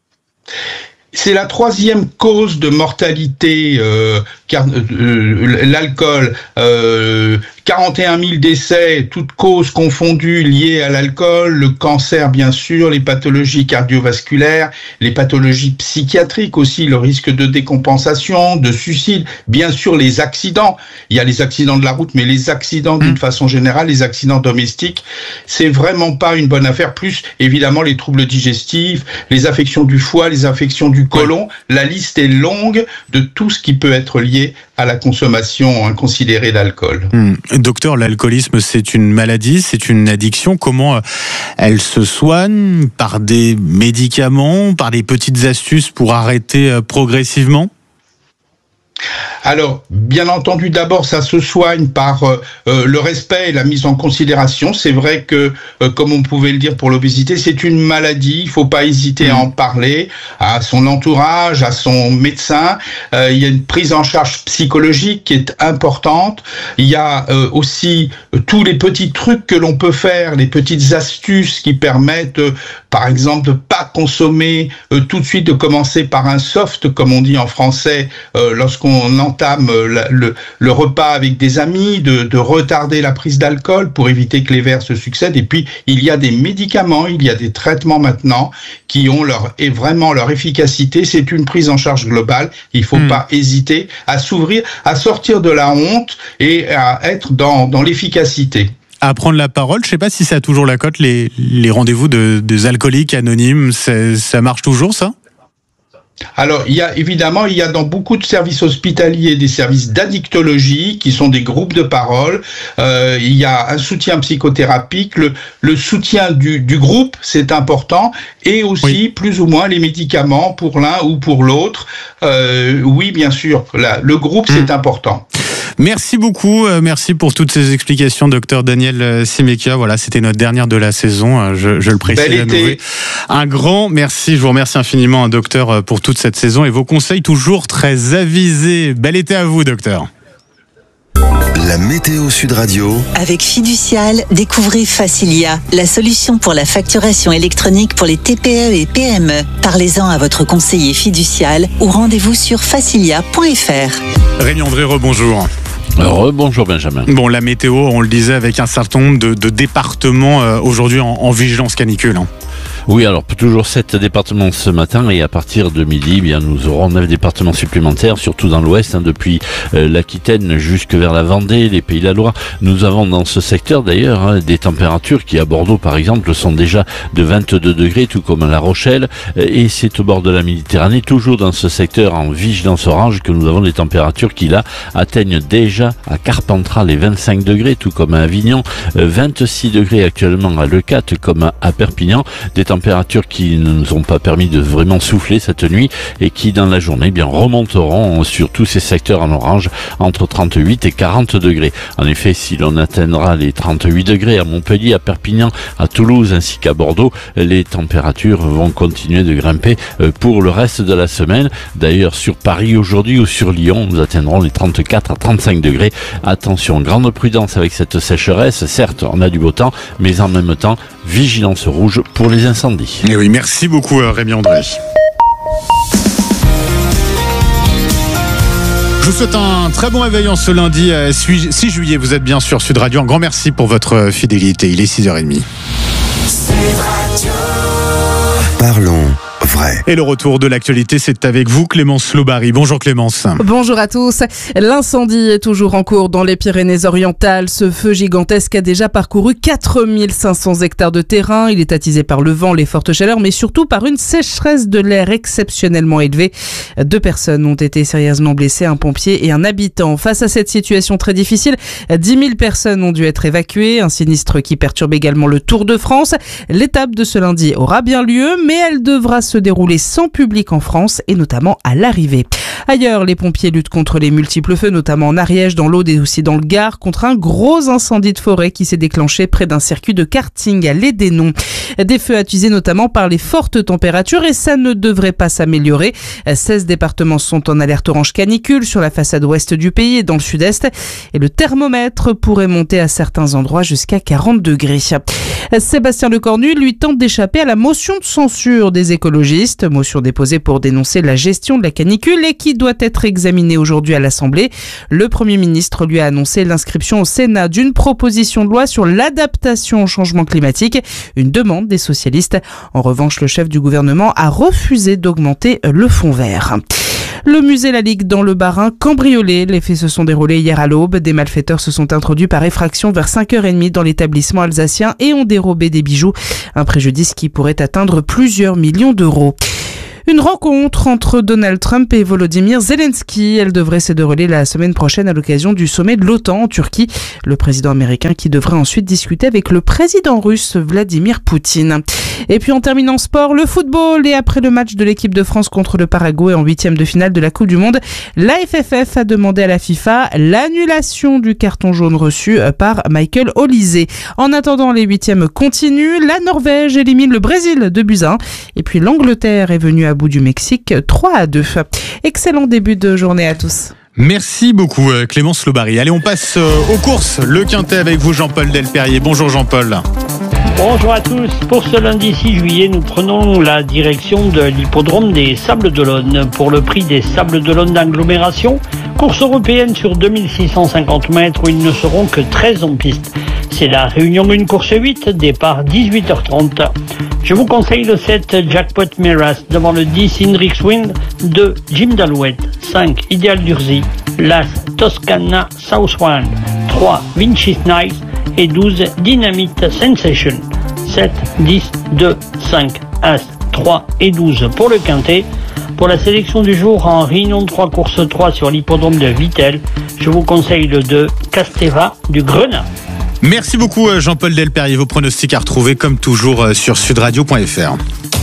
C'est la troisième cause de mortalité, euh, car euh, l'alcool. Euh, quarante et un mille décès, toutes causes confondues liées à l'alcool, le cancer bien sûr, les pathologies cardiovasculaires, les pathologies psychiatriques aussi, le risque de décompensation, de suicide, bien sûr les accidents. Il y a les accidents de la route, mais les accidents d'une mmh. façon générale, les accidents domestiques, c'est vraiment pas une bonne affaire. Plus évidemment les troubles digestifs, les affections du foie, les affections du côlon. La liste est longue de tout ce qui peut être lié à la consommation inconsidérée d'alcool. Mmh. Docteur, l'alcoolisme, c'est une maladie, c'est une addiction. Comment elle se soigne ? Par des médicaments, par des petites astuces pour arrêter progressivement ? Alors, bien entendu, d'abord, ça se soigne par euh, le respect et la mise en considération. C'est vrai que, euh, comme on pouvait le dire pour l'obésité, c'est une maladie. Il faut pas hésiter à en parler à son entourage, à son médecin. Euh, il y a une prise en charge psychologique qui est importante. Il y a euh, aussi euh, tous les petits trucs que l'on peut faire, les petites astuces qui permettent, euh, par exemple, de pas consommer euh, tout de suite, de commencer par un soft, comme on dit en français, euh, lorsqu'on entame la, le, le repas avec des amis, de, de retarder la prise d'alcool pour éviter que les verres se succèdent. Et puis, il y a des médicaments, il y a des traitements maintenant qui ont leur, et vraiment leur efficacité. C'est une prise en charge globale. Il faut mmh. pas hésiter à s'ouvrir, à sortir de la honte et à être dans, dans l'efficacité. À prendre la parole, je sais pas si ça a toujours la cote, les, les rendez-vous de, des alcooliques anonymes, ça, ça marche toujours, ça ? Alors, il y a évidemment, il y a dans beaucoup de services hospitaliers des services d'addictologie qui sont des groupes de parole. Euh, il y a un soutien psychothérapique, le, le soutien du, du groupe, c'est important, et aussi oui. plus ou moins les médicaments pour l'un ou pour l'autre. Euh, oui, bien sûr, la, le groupe, mmh. c'est important. Merci beaucoup, merci pour toutes ces explications, docteur Daniel Simekia. Voilà, c'était notre dernière de la saison, je, je le précise à nouveau. Un grand merci, je vous remercie infiniment, docteur, pour toute cette saison et vos conseils toujours très avisés. Bel été à vous, docteur. La météo Sud Radio. Avec Fiducial, découvrez Facilia, la solution pour la facturation électronique pour les T P E et P M E. Parlez-en à votre conseiller Fiducial ou rendez-vous sur facilia point f r. Rémi André, rebonjour. Rebonjour Benjamin. Bon, la météo, on le disait, avec un certain nombre de, de départements euh, aujourd'hui en, en vigilance canicule. Hein. Oui, alors toujours sept départements ce matin et à partir de midi, eh bien nous aurons neuf départements supplémentaires, surtout dans l'ouest, hein, depuis euh, l'Aquitaine jusque vers la Vendée, les Pays de la Loire. Nous avons dans ce secteur d'ailleurs hein, des températures qui à Bordeaux par exemple sont déjà de vingt-deux degrés, tout comme à La Rochelle, et c'est au bord de la Méditerranée, toujours dans ce secteur en vigilance orange, que nous avons des températures qui là atteignent déjà à Carpentras les vingt-cinq degrés, tout comme à Avignon, vingt-six degrés actuellement à Leucate comme à Perpignan, des températures qui ne nous ont pas permis de vraiment souffler cette nuit et qui dans la journée eh bien remonteront sur tous ces secteurs en orange entre trente-huit et quarante degrés. En effet, si l'on atteindra les trente-huit degrés à Montpellier, à Perpignan, à Toulouse ainsi qu'à Bordeaux, les températures vont continuer de grimper pour le reste de la semaine. D'ailleurs, sur Paris aujourd'hui ou sur Lyon, nous atteindrons les trente-quatre à trente-cinq degrés. Attention, grande prudence avec cette sécheresse. Certes, on a du beau temps, mais en même temps, vigilance rouge pour les incendies. Et oui, merci beaucoup Rémi André. Je vous souhaite un très bon réveil en ce lundi six juillet. Vous êtes bien sur Sud Radio. Un grand merci pour votre fidélité. Il est six heures trente. Parlons vrai. Et le retour de l'actualité, c'est avec vous, Clémence Lobary. Bonjour Clémence. Bonjour à tous. L'incendie est toujours en cours dans les Pyrénées-Orientales. Ce feu gigantesque a déjà parcouru quatre mille cinq cents hectares de terrain. Il est attisé par le vent, les fortes chaleurs, mais surtout par une sécheresse de l'air exceptionnellement élevée. Deux personnes ont été sérieusement blessées, un pompier et un habitant. Face à cette situation très difficile, dix mille personnes ont dû être évacuées. Un sinistre qui perturbe également le Tour de France. L'étape de ce lundi aura bien lieu, mais elle devra se dérouler sans public en France et notamment à l'arrivée. Ailleurs, les pompiers luttent contre les multiples feux, notamment en Ariège, dans l'Aude et aussi dans le Gard, contre un gros incendie de forêt qui s'est déclenché près d'un circuit de karting à Lédénon. Des feux attisés notamment par les fortes températures et ça ne devrait pas s'améliorer. seize départements sont en alerte orange canicule sur la façade ouest du pays et dans le sud-est. Et le thermomètre pourrait monter à certains endroits jusqu'à quarante degrés. Sébastien Lecornu, lui, tente d'échapper à la motion de censure des écologistes, motion déposée pour dénoncer la gestion de la canicule et qui doit être examinée aujourd'hui à l'Assemblée. Le Premier ministre lui a annoncé l'inscription au Sénat d'une proposition de loi sur l'adaptation au changement climatique, une demande des socialistes. En revanche, le chef du gouvernement a refusé d'augmenter le fonds vert. Le musée Lalique dans le Bas-Rhin cambriolé. Les faits se sont déroulés hier à l'aube. Des malfaiteurs se sont introduits par effraction vers cinq heures trente dans l'établissement alsacien et ont dérobé des bijoux. Un préjudice qui pourrait atteindre plusieurs millions d'euros. Une rencontre entre Donald Trump et Volodymyr Zelensky. Elle devrait se dérouler la semaine prochaine à l'occasion du sommet de l'OTAN en Turquie. Le président américain qui devrait ensuite discuter avec le président russe Vladimir Poutine. Et puis en terminant sport, le football. Et après le match de l'équipe de France contre le Paraguay en huitième de finale de la Coupe du Monde, la F F F a demandé à la FIFA l'annulation du carton jaune reçu par Michael Olise. En attendant, les huitièmes continuent. La Norvège élimine le Brésil de buts à un. Et puis l'Angleterre est venue à bout du Mexique trois à deux. Excellent début de journée à tous. Merci beaucoup Clémence Lobary. Allez, on passe aux courses. Le Quintet avec vous, Jean-Paul Delperrier. Bonjour Jean-Paul. Bonjour à tous. Pour ce lundi six juillet, nous prenons la direction de l'hippodrome des Sables d'Olonne pour le prix des Sables d'Olonne d'agglomération. Course européenne sur deux mille six cent cinquante mètres où ils ne seront que treize en piste. C'est la Réunion une course huit, départ dix-huit heures trente. Je vous conseille le sept Jackpot Miras devant le dix Indrix Wind, deux Jim Dalouette, cinq Ideal Durzi, l'As Toscana Southwind, trois Vinci Nice et douze Dynamite Sensation. sept, dix, deux, cinq, As, trois et douze pour le quintet. Pour la sélection du jour en Réunion de trois courses trois sur l'hippodrome de Vittel, je vous conseille le deux Casteva du Grenat. Merci beaucoup Jean-Paul Delperrier. Vos pronostics à retrouver comme toujours sur sudradio point f r.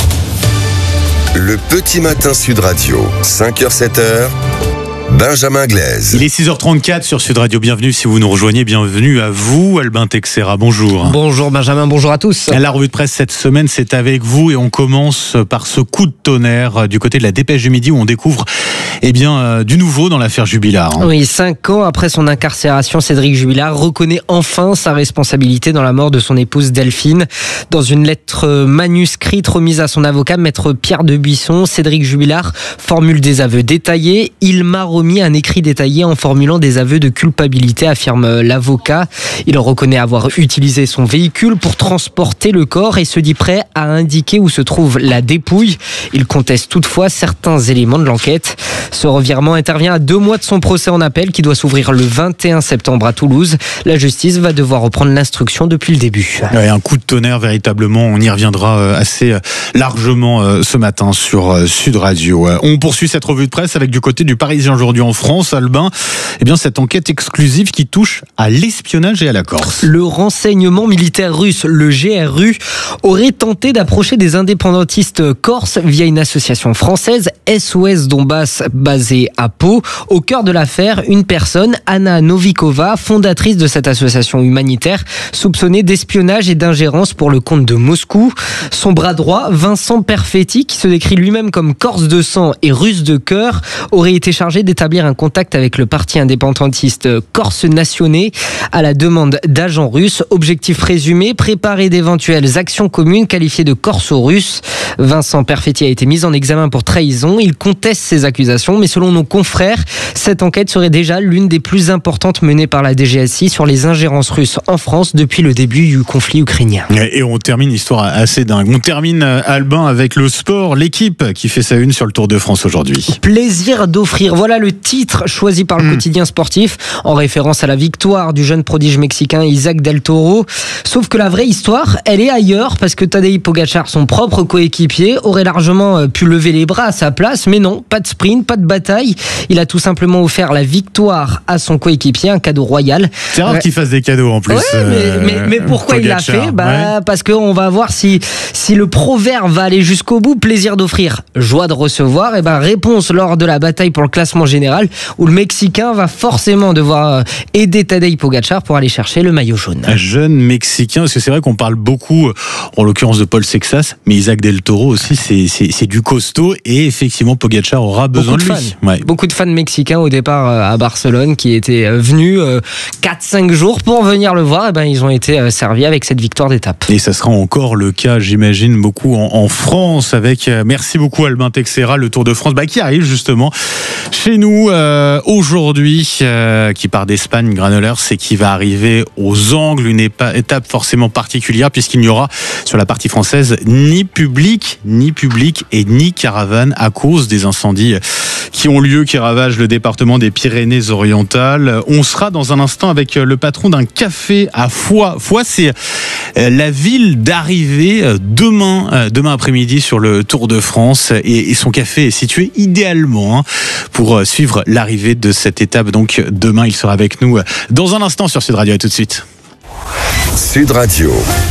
Le petit matin Sud Radio, cinq heures sept heures. Benjamin Glaise. Il est six heures trente-quatre sur Sud Radio. Bienvenue si vous nous rejoignez. Bienvenue à vous, Albin Texera. Bonjour. Bonjour Benjamin, bonjour à tous. La revue de presse cette semaine, c'est avec vous et on commence par ce coup de tonnerre du côté de la Dépêche du Midi où on découvre eh bien, euh, du nouveau dans l'affaire Jubilard. Oui, cinq ans après son incarcération, Cédric Jubilard reconnaît enfin sa responsabilité dans la mort de son épouse Delphine. Dans une lettre manuscrite remise à son avocat, maître Pierre de Buisson, Cédric Jubilard formule des aveux détaillés. Il m'a remis un écrit détaillé en formulant des aveux de culpabilité, affirme l'avocat. Il reconnaît avoir utilisé son véhicule pour transporter le corps et se dit prêt à indiquer où se trouve la dépouille. Il conteste toutefois certains éléments de l'enquête. Ce revirement intervient à deux mois de son procès en appel qui doit s'ouvrir le vingt et un septembre à Toulouse. La justice va devoir reprendre l'instruction depuis le début. Ouais, un coup de tonnerre véritablement, on y reviendra assez largement ce matin sur Sud Radio. On poursuit cette revue de presse avec du côté du Parisien aujourd'hui en France, Albin, eh bien cette enquête exclusive qui touche à l'espionnage et à la Corse. Le renseignement militaire russe, le G R U, aurait tenté d'approcher des indépendantistes corses via une association française, S O S Donbass, basée à Pau. Au cœur de l'affaire, une personne, Anna Novikova, fondatrice de cette association humanitaire, soupçonnée d'espionnage et d'ingérence pour le compte de Moscou. Son bras droit, Vincent Perfetti, qui se décrit lui-même comme corse de sang et russe de cœur, aurait été chargé d'établir d'établir un contact avec le parti indépendantiste Corse Nationné à la demande d'agents russes. Objectif présumé, préparer d'éventuelles actions communes qualifiées de corso-russes. Vincent Perfetti a été mis en examen pour trahison. Il conteste ces accusations, mais selon nos confrères, cette enquête serait déjà l'une des plus importantes menées par la D G S I sur les ingérences russes en France depuis le début du conflit ukrainien. Et on termine, histoire assez dingue. On termine, Albin, avec le sport, l'équipe qui fait sa une sur le Tour de France aujourd'hui. Plaisir d'offrir, voilà le titre choisi par le mmh. quotidien sportif, en référence à la victoire du jeune prodige mexicain Isaac Del Toro. Sauf que la vraie histoire, elle est ailleurs, parce que Tadej Pogačar, son propre coéquipier, aurait largement pu lever les bras à sa place, mais non, pas de sprint, pas de bataille. Il a tout simplement offert la victoire à son coéquipier, un cadeau royal. C'est rare ouais. qu'il fasse des cadeaux en plus. Ouais, mais, euh, mais, mais pourquoi Pogačar, il l'a fait bah, ouais. Parce qu'on va voir si, si le proverbe va aller jusqu'au bout. Plaisir d'offrir, joie de recevoir. Et ben, réponse lors de la bataille pour le classement général, où le Mexicain va forcément devoir aider Tadej Pogačar pour aller chercher le maillot jaune. Un jeune Mexicain, parce que c'est vrai qu'on parle beaucoup, en l'occurrence de Paul Sexas, mais Isaac Del Toro aussi, c'est, c'est, c'est du costaud, et effectivement Pogačar aura besoin Beaucoup de, de lui. Ouais. Beaucoup de fans mexicains au départ à Barcelone qui étaient venus quatre cinq jours pour venir le voir, et ben ils ont été servis avec cette victoire d'étape. Et ça sera encore le cas, j'imagine, beaucoup en, en France, avec, merci beaucoup Albin Texera, le Tour de France, bah, qui arrive justement chez nous euh, aujourd'hui, euh, qui part d'Espagne, Granollers, et qui va arriver aux Angles, une épa- étape forcément particulière, puisqu'il n'y aura sur la partie française ni public, ni public et ni caravane à cause des incendies qui ont lieu, qui ravagent le département des Pyrénées-Orientales. On sera dans un instant avec le patron d'un café à Foix. Foix, c'est la ville d'arrivée demain, demain après-midi sur le Tour de France, et son café est situé idéalement pour suivre l'arrivée de cette étape. Donc demain, il sera avec nous dans un instant sur Sud Radio. Et tout de suite. Sud Radio.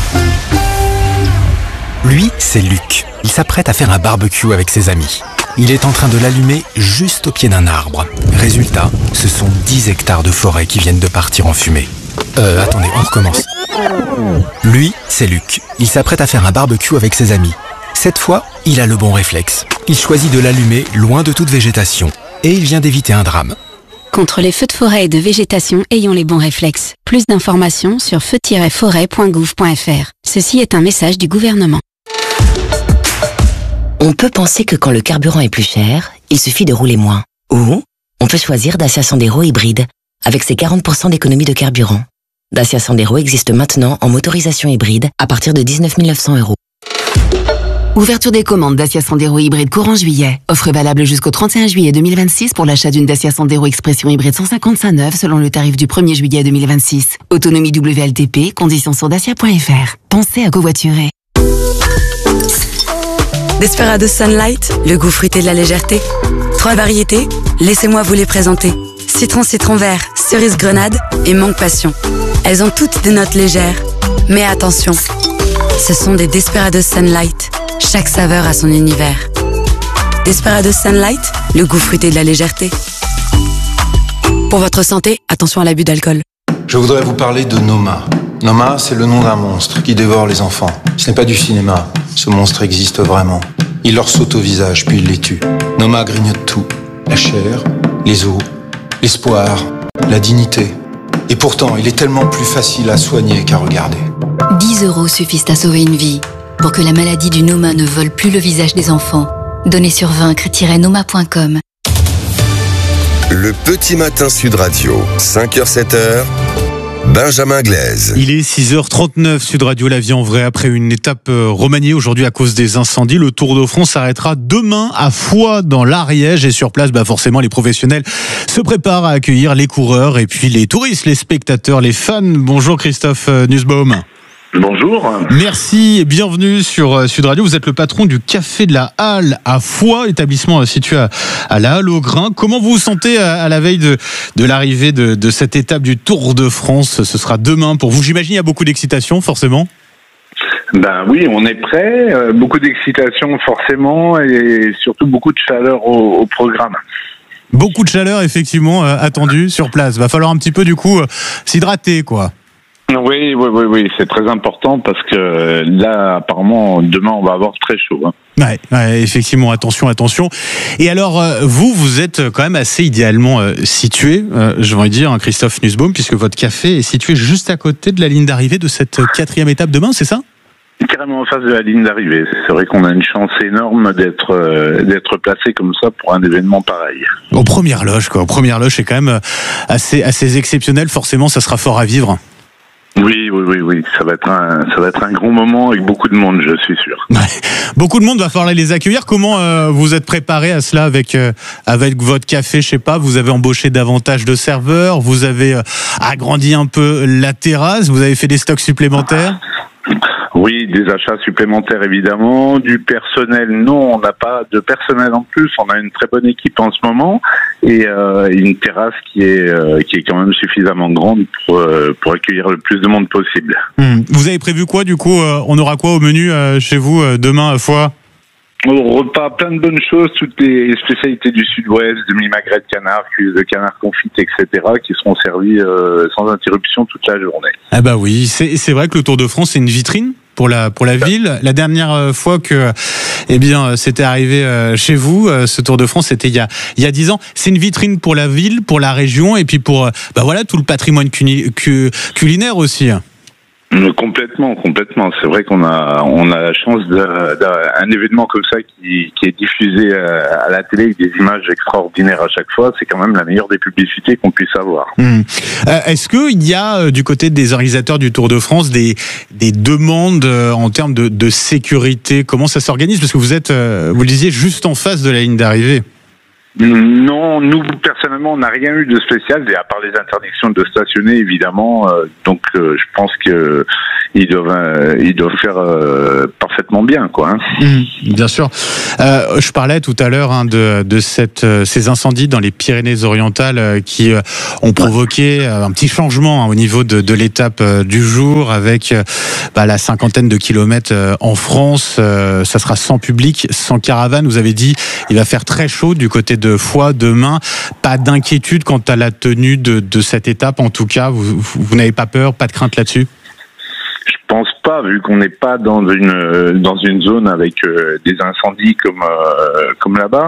Lui, c'est Luc. Il s'apprête à faire un barbecue avec ses amis. Il est en train de l'allumer juste au pied d'un arbre. Résultat, ce sont dix hectares de forêt qui viennent de partir en fumée. Euh, attendez, on recommence. Lui, c'est Luc. Il s'apprête à faire un barbecue avec ses amis. Cette fois, il a le bon réflexe. Il choisit de l'allumer loin de toute végétation. Et il vient d'éviter un drame. Contre les feux de forêt et de végétation, ayons les bons réflexes. Plus d'informations sur feu tiret forêt point gouv point f r. Ceci est un message du gouvernement. On peut penser que quand le carburant est plus cher, il suffit de rouler moins. Ou on peut choisir Dacia Sandero hybride, avec ses quarante pour cent d'économie de carburant. Dacia Sandero existe maintenant en motorisation hybride à partir de dix-neuf mille neuf cents euros. Ouverture des commandes Dacia Sandero hybride courant juillet. Offre valable jusqu'au trente et un juillet deux mille vingt-six pour l'achat d'une Dacia Sandero Expression hybride cent cinquante-cinq neuve selon le tarif du premier juillet deux mille vingt-six. Autonomie W L T P, conditions sur dacia point f r. Pensez à covoiturer. Desperados Sunlight, le goût fruité de la légèreté. Trois variétés, laissez-moi vous les présenter. Citron citron vert, cerise grenade et mangue passion. Elles ont toutes des notes légères. Mais attention, ce sont des Desperados Sunlight. Chaque saveur a son univers. Desperados Sunlight, le goût fruité de la légèreté. Pour votre santé, attention à l'abus d'alcool. Je voudrais vous parler de Noma. Noma, c'est le nom d'un monstre qui dévore les enfants. Ce n'est pas du cinéma. Ce monstre existe vraiment. Il leur saute au visage, puis il les tue. Noma grignote tout. La chair, les os, l'espoir, la dignité. Et pourtant, il est tellement plus facile à soigner qu'à regarder. dix euros suffisent à sauver une vie. Pour que la maladie du Noma ne vole plus le visage des enfants. Donnez sur vaincre tiret noma point com. Le petit matin Sud Radio, cinq heures sept heures. Benjamin Glaise. Il est six heures trente-neuf, Sud Radio, la vie en vrai. Après une étape remaniée aujourd'hui à cause des incendies, le Tour de France s'arrêtera demain à Foix dans l'Ariège. Et sur place, bah forcément, les professionnels se préparent à accueillir les coureurs et puis les touristes, les spectateurs, les fans. Bonjour Christophe Nussbaum. Bonjour. Merci et bienvenue sur Sud Radio. Vous êtes le patron du Café de la Halle à Foix, établissement situé à, à la Halle au Grain. Comment vous vous sentez à, à la veille de, de l'arrivée de, de cette étape du Tour de France? Ce sera demain pour vous. J'imagine qu'il y a beaucoup d'excitation, forcément. Ben oui, on est prêt. Euh, beaucoup d'excitation, forcément, et surtout beaucoup de chaleur au, au programme. Beaucoup de chaleur, effectivement, euh, attendue sur place. Va falloir un petit peu, du coup, euh, s'hydrater, quoi. Oui, oui, oui, oui, c'est très important parce que là, apparemment, demain, on va avoir très chaud. Hein. Ouais, ouais, effectivement, attention, attention. Et alors, euh, vous, vous êtes quand même assez idéalement euh, situé, euh, je vais dire, hein, Christophe Nussbaum, puisque votre café est situé juste à côté de la ligne d'arrivée de cette quatrième étape demain, c'est ça ? Carrément en face de la ligne d'arrivée. C'est vrai qu'on a une chance énorme d'être euh, d'être placé comme ça pour un événement pareil. Aux premières loges, quoi. Aux premières loges, c'est quand même assez assez exceptionnel. Forcément, ça sera fort à vivre. Oui, oui, oui, oui. Ça va être un, ça va être un grand moment avec beaucoup de monde, je suis sûr. Ouais. Beaucoup de monde, va falloir les accueillir. Comment euh, vous êtes préparé à cela avec euh, avec votre café? Je sais pas. Vous avez embauché davantage de serveurs. Vous avez euh, agrandi un peu la terrasse. Vous avez fait des stocks supplémentaires. Oui, des achats supplémentaires évidemment, du personnel. Non, on n'a pas de personnel en plus. On a une très bonne équipe en ce moment et euh, une terrasse qui est euh, qui est quand même suffisamment grande pour euh, pour accueillir le plus de monde possible. Mmh. Vous avez prévu quoi du coup? euh, On aura quoi au menu euh, chez vous euh, demain à Foix? Au repas, plein de bonnes choses, toutes les spécialités du Sud-Ouest, demi-magret de canard, cuisse de canard confite, et cetera, qui seront servies euh, sans interruption toute la journée. Ah bah oui, c'est c'est vrai que le Tour de France c'est une vitrine pour la pour la ville. La dernière fois que eh bien c'était arrivé chez vous, ce Tour de France, c'était il y a il y a dix ans. C'est une vitrine pour la ville, pour la région et puis pour bah voilà tout le patrimoine cuni- cu- culinaire aussi. Complètement, complètement. C'est vrai qu'on a on a la chance d'un événement comme ça qui, qui est diffusé à la télé avec des images extraordinaires à chaque fois. C'est quand même la meilleure des publicités qu'on puisse avoir. Mmh. Euh, est-ce qu'il y a euh, du côté des organisateurs du Tour de France des des demandes euh, en termes de, de sécurité? Comment ça s'organise? Parce que vous êtes, euh, vous le disiez, juste en face de la ligne d'arrivée. Non, nous personnellement, on n'a rien eu de spécial, à part les interdictions de stationner, évidemment. Euh, donc, euh, je pense que ils doivent, euh, ils doivent faire euh, parfaitement bien, quoi. Hein. Mmh, bien sûr. Euh, je parlais tout à l'heure hein, de, de cette, euh, ces incendies dans les Pyrénées-Orientales euh, qui euh, ont provoqué euh, un petit changement hein, au niveau de, de l'étape euh, du jour, avec euh, bah, la cinquantaine de kilomètres euh, en France. Euh, ça sera sans public, sans caravane. Vous avez dit, il va faire très chaud du côté de de Foix demain. Pas d'inquiétude quant à la tenue de, de cette étape, en tout cas. Vous, vous, vous n'avez pas peur, pas de crainte là-dessus? Je pense pas, vu qu'on n'est pas dans une dans une zone avec euh, des incendies comme euh, comme là-bas.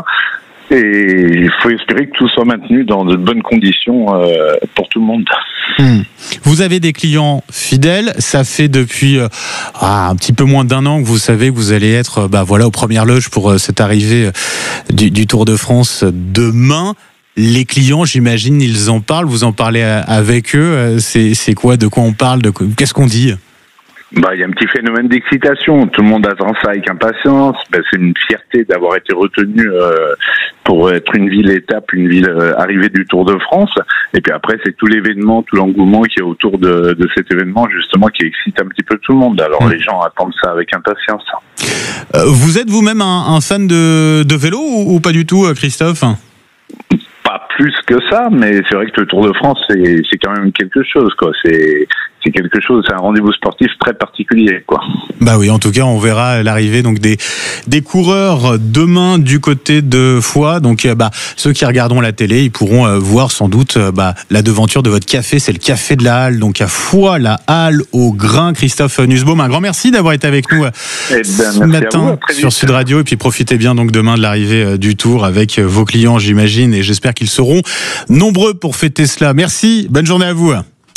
Et il faut espérer que tout soit maintenu dans de bonnes conditions euh, pour tout le monde. Mmh. Vous avez des clients fidèles. Ça fait depuis euh, ah, un petit peu moins d'un an que vous savez que vous allez être bah, voilà, aux premières loges pour euh, cette arrivée du, du Tour de France demain. Les clients, j'imagine, ils en parlent. Vous en parlez avec eux. C'est, c'est quoi? De quoi on parle? De quoi, qu'est-ce qu'on dit? Bah, il y a un petit phénomène d'excitation. Tout le monde attend ça avec impatience. Bah, c'est une fierté d'avoir été retenu euh, pour être une ville-étape, une ville euh, arrivée du Tour de France. Et puis après, c'est tout l'événement, tout l'engouement qui est autour de, de cet événement, justement, qui excite un petit peu tout le monde. Alors, mmh. les gens attendent ça avec impatience. Euh, vous êtes vous-même un, un fan de, de vélo ou, ou pas du tout, Christophe? Pas plus que ça, mais c'est vrai que le Tour de France, c'est, c'est quand même quelque chose, quoi. C'est, c'est quelque chose, c'est un rendez-vous sportif très particulier, quoi. Bah oui, en tout cas, on verra l'arrivée donc des des coureurs demain du côté de Foix. Donc, bah ceux qui regarderont la télé, ils pourront euh, voir sans doute euh, bah la devanture de votre café. C'est le café de la Halle, donc à Foix, la Halle au grain. Christophe Nussbaum, un grand merci d'avoir été avec nous euh, eh ben, ce matin vous, sur Sud Radio. Et puis profitez bien donc demain de l'arrivée euh, du Tour avec euh, vos clients, j'imagine, et j'espère qu'ils seront nombreux pour fêter cela. Merci, bonne journée à vous.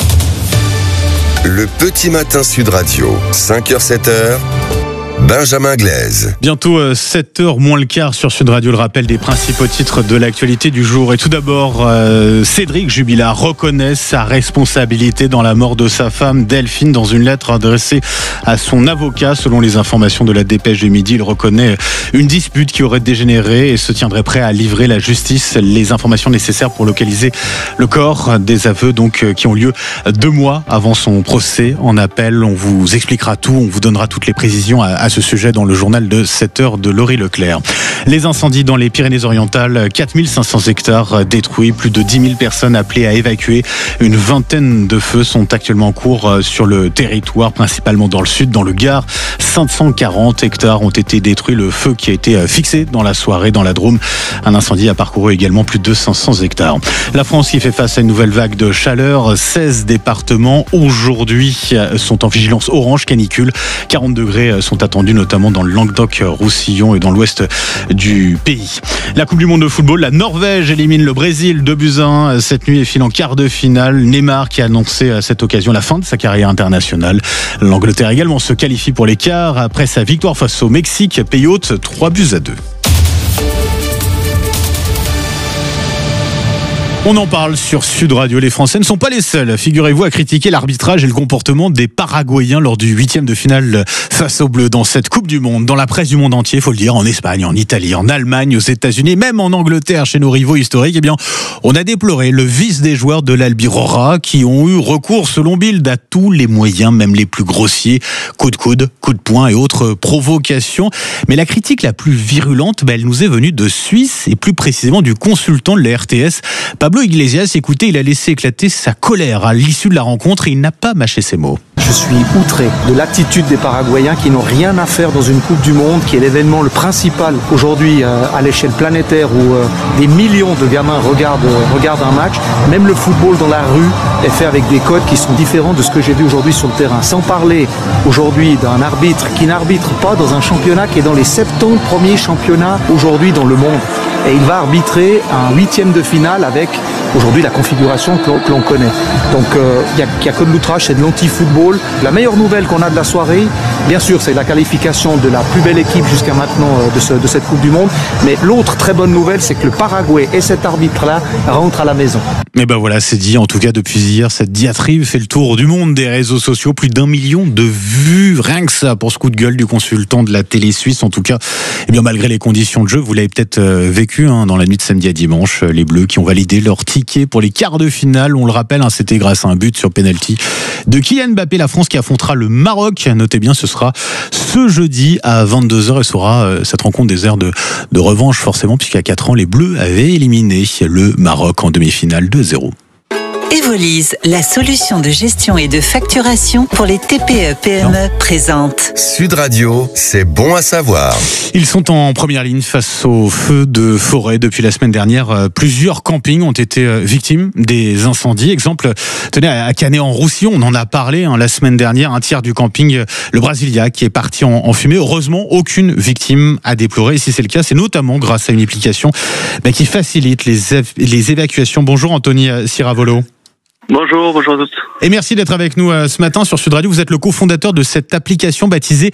Le Petit Matin Sud Radio, cinq heures sept heures, Benjamin Glaise. Bientôt sept heures moins le quart sur Sud Radio, le rappel des principaux titres de l'actualité du jour. Et tout d'abord, euh, Cédric Jubilard reconnaît sa responsabilité dans la mort de sa femme Delphine. Dans une lettre adressée à son avocat, selon les informations de la Dépêche du Midi, il reconnaît une dispute qui aurait dégénéré et se tiendrait prêt à livrer la justice les informations nécessaires pour localiser le corps. Des aveux donc qui ont lieu deux mois avant son procès en appel. On vous expliquera tout, on vous donnera toutes les précisions à, à ce ce sujet dans le journal de sept heures de Laurie Leclerc. Les incendies dans les Pyrénées-Orientales, quatre mille cinq cents hectares détruits, plus de dix mille personnes appelées à évacuer. Une vingtaine de feux sont actuellement en cours sur le territoire, principalement dans le sud, dans le Gard. cinq cent quarante hectares ont été détruits. Le feu qui a été fixé dans la soirée dans la Drôme. Un incendie a parcouru également plus de cinq cents hectares. La France qui fait face à une nouvelle vague de chaleur. seize départements aujourd'hui sont en vigilance orange canicule. quarante degrés sont attendus notamment dans le Languedoc-Roussillon et dans l'ouest du pays. La Coupe du Monde de football, la Norvège élimine le Brésil deux buts à un cette nuit et file en quart de finale. Neymar qui a annoncé à cette occasion la fin de sa carrière internationale. L'Angleterre également se qualifie pour les quarts après sa victoire face au Mexique, pays hôte trois buts à deux. On en parle sur Sud Radio. Les Français ne sont pas les seuls, figurez-vous, à critiquer l'arbitrage et le comportement des Paraguayens lors du huitième de finale face aux Bleus dans cette Coupe du Monde. Dans la presse du monde entier, il faut le dire, en Espagne, en Italie, en Allemagne, aux États-Unis, même en Angleterre, chez nos rivaux historiques, eh bien, on a déploré le vice des joueurs de l'Albirora qui ont eu recours, selon Bild, à tous les moyens, même les plus grossiers, coups de coude, coups de poing et autres provocations. Mais la critique la plus virulente, bah, elle nous est venue de Suisse et plus précisément du consultant de la R T S, Pablo Iglesias. Écoutez, il a laissé éclater sa colère à l'issue de la rencontre et il n'a pas mâché ses mots. Je suis outré de l'attitude des Paraguayens qui n'ont rien à faire dans une Coupe du Monde, qui est l'événement le principal aujourd'hui euh, à l'échelle planétaire où euh, des millions de gamins regardent, euh, regardent un match. Même le football dans la rue est fait avec des codes qui sont différents de ce que j'ai vu aujourd'hui sur le terrain. Sans parler aujourd'hui d'un arbitre qui n'arbitre pas dans un championnat qui est dans les soixante-dix premiers championnats aujourd'hui dans le monde. Et il va arbitrer un huitième de finale avec aujourd'hui la configuration que l'on, que l'on connaît. Donc il euh, n'y a, a que de l'outrage, c'est de l'anti-football. La meilleure nouvelle qu'on a de la soirée, bien sûr, c'est la qualification de la plus belle équipe jusqu'à maintenant euh, de, ce, de cette Coupe du Monde. Mais l'autre très bonne nouvelle, c'est que le Paraguay et cet arbitre-là rentrent à la maison. Et ben voilà, c'est dit. En tout cas, depuis hier, cette diatribe fait le tour du monde des réseaux sociaux. Plus d'un million de vues, rien que ça, pour ce coup de gueule du consultant de la télé suisse. En tout cas, eh bien, malgré les conditions de jeu, vous l'avez peut-être euh, vécu hein, dans la nuit de samedi à dimanche. Les Bleus qui ont validé leur ticket pour les quarts de finale. On le rappelle, hein, c'était grâce à un but sur penalty de Kylian Mbappé. La France qui affrontera le Maroc. Notez bien, ce sera ce jeudi à vingt-deux heures et sera euh, cette rencontre des airs de, de revanche forcément, puisqu'à quatre ans, les Bleus avaient éliminé le Maroc en demi-finale deux zéro. Evolise, la solution de gestion et de facturation pour les T P E P M E présente. Sud Radio, c'est bon à savoir. Ils sont en première ligne face aux feux de forêt. Depuis la semaine dernière, plusieurs campings ont été victimes des incendies. Exemple, tenez, à Canet-en-Roussillon, on en a parlé hein, la semaine dernière, un tiers du camping Le Brasilia qui est parti en, en fumée. Heureusement, aucune victime à déplorer. Et si c'est le cas, c'est notamment grâce à une application bah, qui facilite les, les évacuations. Bonjour Anthony Ciravolo. Bonjour, bonjour à tous. Et merci d'être avec nous ce matin sur Sud Radio. Vous êtes le cofondateur de cette application baptisée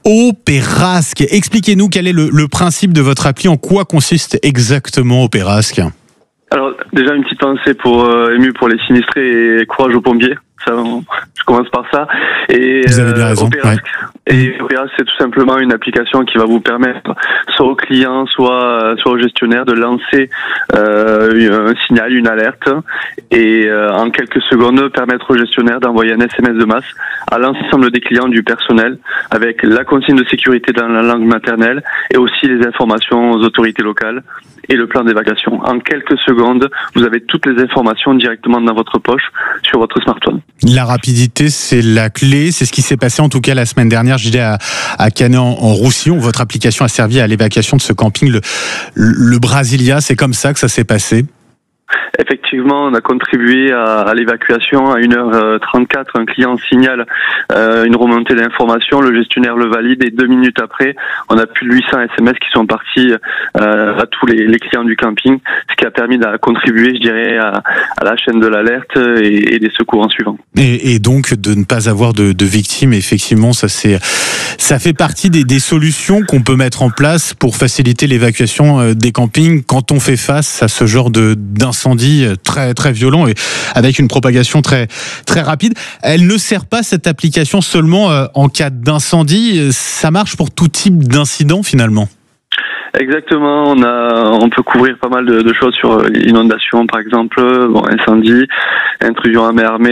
Opérasque. Expliquez-nous quel est le, le principe de votre appli, en quoi consiste exactement Opérasque. Alors déjà une petite pensée pour euh, ému pour les sinistrés et courage aux pompiers. Ça, je commence par ça. Et vous avez bien raison. Opérasque, ouais. Et Opérasque, c'est tout simplement une application qui va vous permettre, soit au client, soit soit au gestionnaire, de lancer euh, un signal, une alerte, et euh, en quelques secondes permettre au gestionnaire d'envoyer un S M S de masse à l'ensemble des clients du personnel, avec la consigne de sécurité dans la langue maternelle et aussi les informations aux autorités locales et le plan d'évacuation. En quelques secondes, vous avez toutes les informations directement dans votre poche sur votre smartphone. La rapidité, c'est la clé. C'est ce qui s'est passé en tout cas la semaine dernière. Je disais à, à Canet-en-Roussillon. Votre application a servi à l'évacuation de ce camping, le, le Brasilia. C'est comme ça que ça s'est passé. Effectivement, on a contribué à, à l'évacuation. À une heure trente-quatre, un client signale euh, une remontée d'informations, le gestionnaire le valide et deux minutes après, on a plus de huit cents S M S qui sont partis euh, à tous les, les clients du camping, ce qui a permis de contribuer, je dirais, à, à la chaîne de l'alerte et, et des secours en suivant. Et, et donc de ne pas avoir de, de victimes, effectivement, ça c'est, ça fait partie des, des solutions qu'on peut mettre en place pour faciliter l'évacuation des campings quand on fait face à ce genre de d'incendie très très violent et avec une propagation très très rapide. Elle ne sert pas, cette application, seulement en cas d'incendie. Ça marche pour tout type d'incident finalement. Exactement, on a, on peut couvrir pas mal de, de choses sur l'inondation, par exemple, bon, incendie, intrusion à main armée,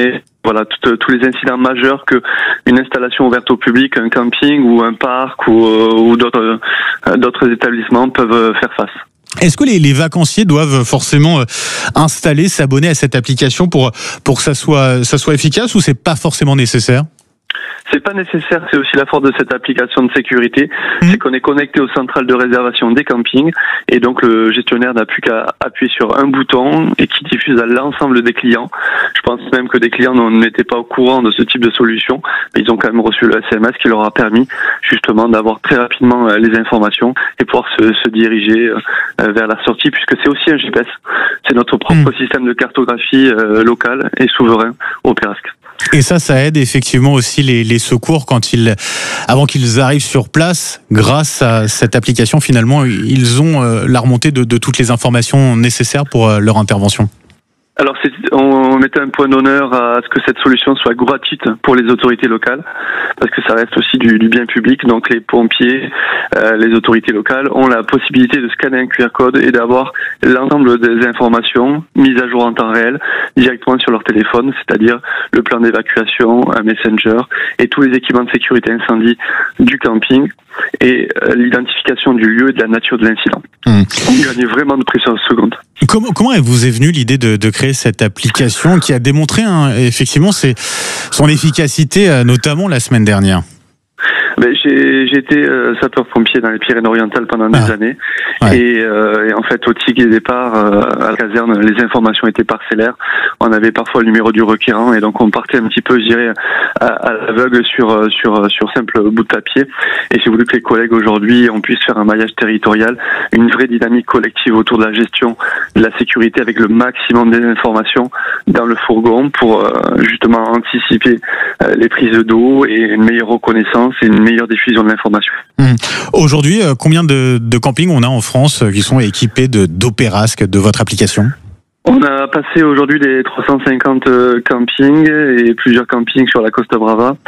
voilà, tout, tous les incidents majeurs que une installation ouverte au public, un camping ou un parc ou, ou d'autres, d'autres établissements peuvent faire face. Est-ce que les, les vacanciers doivent forcément installer, s'abonner à cette application pour, pour que ça soit, ça soit efficace, ou c'est pas forcément nécessaire ? C'est pas nécessaire, c'est aussi la force de cette application de sécurité, mmh. c'est qu'on est connecté aux centrales de réservation des campings, et donc le gestionnaire n'a plus qu'à appuyer sur un bouton et qui diffuse à l'ensemble des clients. Je pense même que des clients n'étaient pas au courant de ce type de solution, mais ils ont quand même reçu le S M S qui leur a permis justement d'avoir très rapidement les informations et pouvoir se, se diriger vers la sortie, puisque c'est aussi un G P S. C'est notre propre mmh. système de cartographie locale et souverain au Pérasque. Et ça, ça aide effectivement aussi les, les secours quand ils, avant qu'ils arrivent sur place, grâce à cette application, finalement, ils ont la remontée de, de toutes les informations nécessaires pour leur intervention. Alors, c'est, on mettait un point d'honneur à ce que cette solution soit gratuite pour les autorités locales, parce que ça reste aussi du, du bien public. Donc, les pompiers, euh, les autorités locales ont la possibilité de scanner un Q R code et d'avoir l'ensemble des informations mises à jour en temps réel directement sur leur téléphone, c'est-à-dire le plan d'évacuation, un Messenger et tous les équipements de sécurité incendie du camping et euh, l'identification du lieu et de la nature de l'incident. Mmh. On gagne vraiment de précieuses secondes. Comment, comment vous est venue l'idée de, de créer cette application qui a démontré hein, effectivement ses, son efficacité, notamment la semaine dernière? Ben, j'ai, j'ai été euh, sapeur-pompier dans les Pyrénées-Orientales pendant des ah. années. Ouais. Et, euh, et en fait, au ticket départ, euh, à la caserne, les informations étaient parcellaires. On avait parfois le numéro du requérant et donc on partait un petit peu, je dirais, à, à l'aveugle sur, sur, sur simple bout de papier. Et j'ai voulu que les collègues aujourd'hui, on puisse faire un maillage territorial, une vraie dynamique collective autour de la gestion de la sécurité avec le maximum d'informations dans le fourgon pour euh, justement anticiper euh, les prises d'eau et une meilleure reconnaissance et une meilleure diffusion de l'information. Mmh. Aujourd'hui, euh, combien de, de campings on a en France euh, qui sont équipés de, d'Opérasque, de votre application ? On a passé aujourd'hui les trois cent cinquante campings et plusieurs campings sur la Costa Brava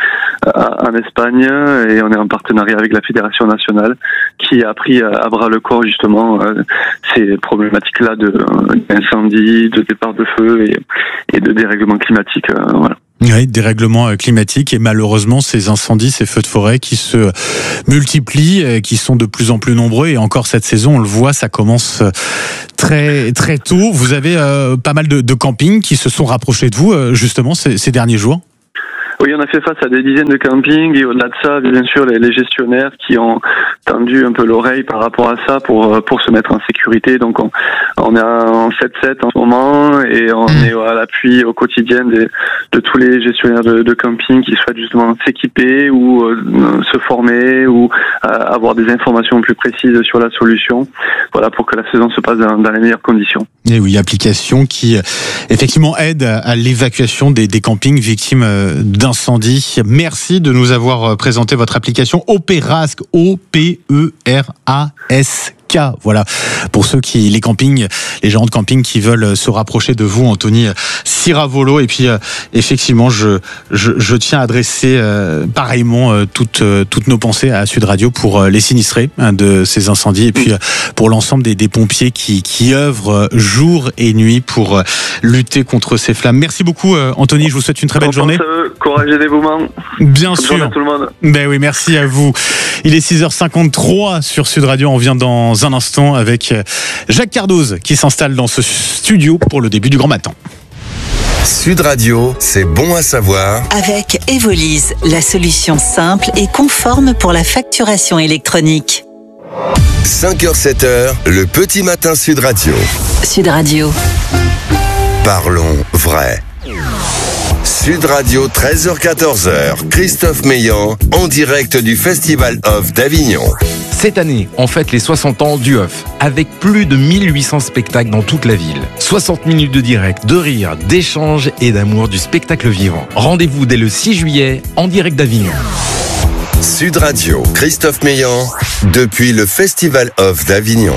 en Espagne, et on est en partenariat avec la Fédération nationale qui a pris à bras le corps justement ces problématiques-là de, d'incendie, de départ de feu et, et de dérèglement climatique. Voilà. Oui, dérèglement climatique et malheureusement ces incendies, ces feux de forêt qui se multiplient, qui sont de plus en plus nombreux, et encore cette saison, on le voit, ça commence très très tôt. Vous avez euh, pas mal de, de campings qui se sont rapprochés de vous euh, justement ces, ces derniers jours. Oui, on a fait face à des dizaines de campings et au-delà de ça, bien sûr, les, les gestionnaires qui ont tendu un peu l'oreille par rapport à ça pour pour se mettre en sécurité. Donc on, on est en sept sept en ce moment et on est à l'appui au quotidien des, de tous les gestionnaires de, de camping qui souhaitent justement s'équiper ou euh, se former ou euh, avoir des informations plus précises sur la solution. Voilà, pour que la saison se passe dans, dans les meilleures conditions. Et oui, application qui effectivement aide à, à l'évacuation des, des campings victimes d'un incendie. Merci de nous avoir présenté votre application Opérasque, O P E R A S K. Voilà, pour ceux qui, les campings, les gérants de camping qui veulent se rapprocher de vous, Anthony Siravolo. Et puis, effectivement, je, je, je tiens à adresser euh, pareillement euh, toutes, euh, toutes nos pensées à Sud Radio pour euh, les sinistrés hein, de ces incendies et puis euh, pour l'ensemble des, des pompiers qui, qui œuvrent jour et nuit pour euh, lutter contre ces flammes. Merci beaucoup, euh, Anthony. Je vous souhaite une très belle journée. Courage et dévouement. Bien Bonne sûr. À tout le monde. Ben oui, merci à vous. Il est six heures cinquante-trois sur Sud Radio. On vient dans un instant avec Jacques Cardoz qui s'installe dans ce studio pour le début du Grand Matin. Sud Radio, c'est bon à savoir. Avec Evolise, la solution simple et conforme pour la facturation électronique. cinq heures sept heures, le petit matin Sud Radio. Sud Radio. Parlons vrai. Sud Radio, treize heures quatorze heures, Christophe Meillan, en direct du Festival Off d'Avignon. Cette année, on fête les soixante ans du Off, avec plus de mille huit cents spectacles dans toute la ville. soixante minutes de direct, de rire, d'échange et d'amour du spectacle vivant. Rendez-vous dès le six juillet, en direct d'Avignon. Sud Radio, Christophe Meillan, depuis le Festival Off d'Avignon.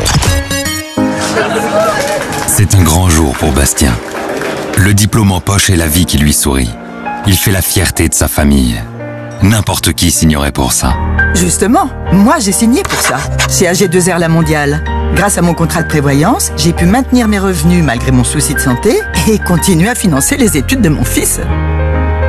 C'est un grand jour pour Bastien. Le diplôme en poche et la vie qui lui sourit. Il fait la fierté de sa famille. N'importe qui signerait pour ça. Justement, moi j'ai signé pour ça, chez A G deux R La Mondiale. Grâce à mon contrat de prévoyance, j'ai pu maintenir mes revenus malgré mon souci de santé et continuer à financer les études de mon fils.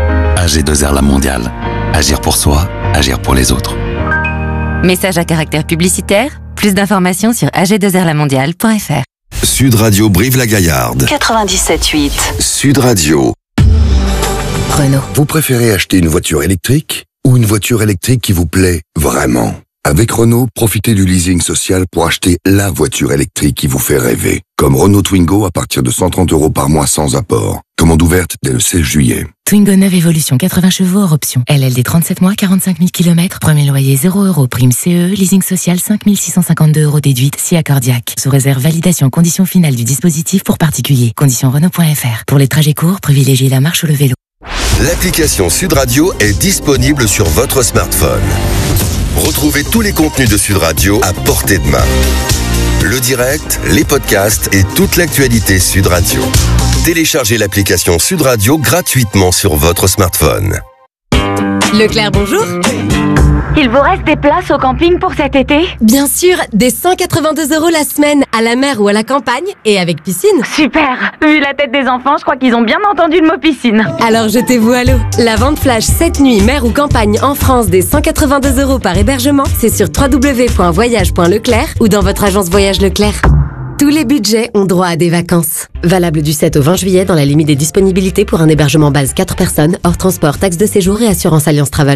A G deux R La Mondiale. Agir pour soi, agir pour les autres. Message à caractère publicitaire. Plus d'informations sur a g deux r la mondiale point f r. Sud Radio Brive-la-Gaillarde. quatre-vingt-dix-sept huit. Sud Radio. Renault. Vous préférez acheter une voiture électrique ou une voiture électrique qui vous plaît vraiment? Avec Renault, profitez du leasing social pour acheter la voiture électrique qui vous fait rêver. Comme Renault Twingo à partir de cent trente euros par mois sans apport. Commande ouverte dès le seize juillet. Twingo neuve Evolution quatre-vingts chevaux hors option. L L D trente-sept mois, quarante-cinq mille kilomètres. Premier loyer zéro euros. Prime C E, leasing social cinq mille six cent cinquante-deux euros déduite si accordiaque. Sous réserve validation conditions finales du dispositif pour particuliers. Conditions Renault point F R. Pour les trajets courts, privilégiez la marche ou le vélo. L'application Sud Radio est disponible sur votre smartphone. Retrouvez tous les contenus de Sud Radio à portée de main. Le direct, les podcasts et toute l'actualité Sud Radio. Téléchargez l'application Sud Radio gratuitement sur votre smartphone. Leclerc, bonjour. Il vous reste des places au camping pour cet été? Bien sûr, des cent quatre-vingt-deux euros la semaine, à la mer ou à la campagne, et avec piscine. Super. Vu la tête des enfants, je crois qu'ils ont bien entendu le mot piscine. Alors jetez-vous à l'eau. La vente flash cette nuit, mer ou campagne en France des cent quatre-vingt-deux euros par hébergement, c'est sur w w w point voyage point leclerc ou dans votre agence Voyage Leclerc. Tous les budgets ont droit à des vacances. Valable du sept au vingt juillet dans la limite des disponibilités pour un hébergement base quatre personnes, hors transport, taxe de séjour et assurance Alliance Travel.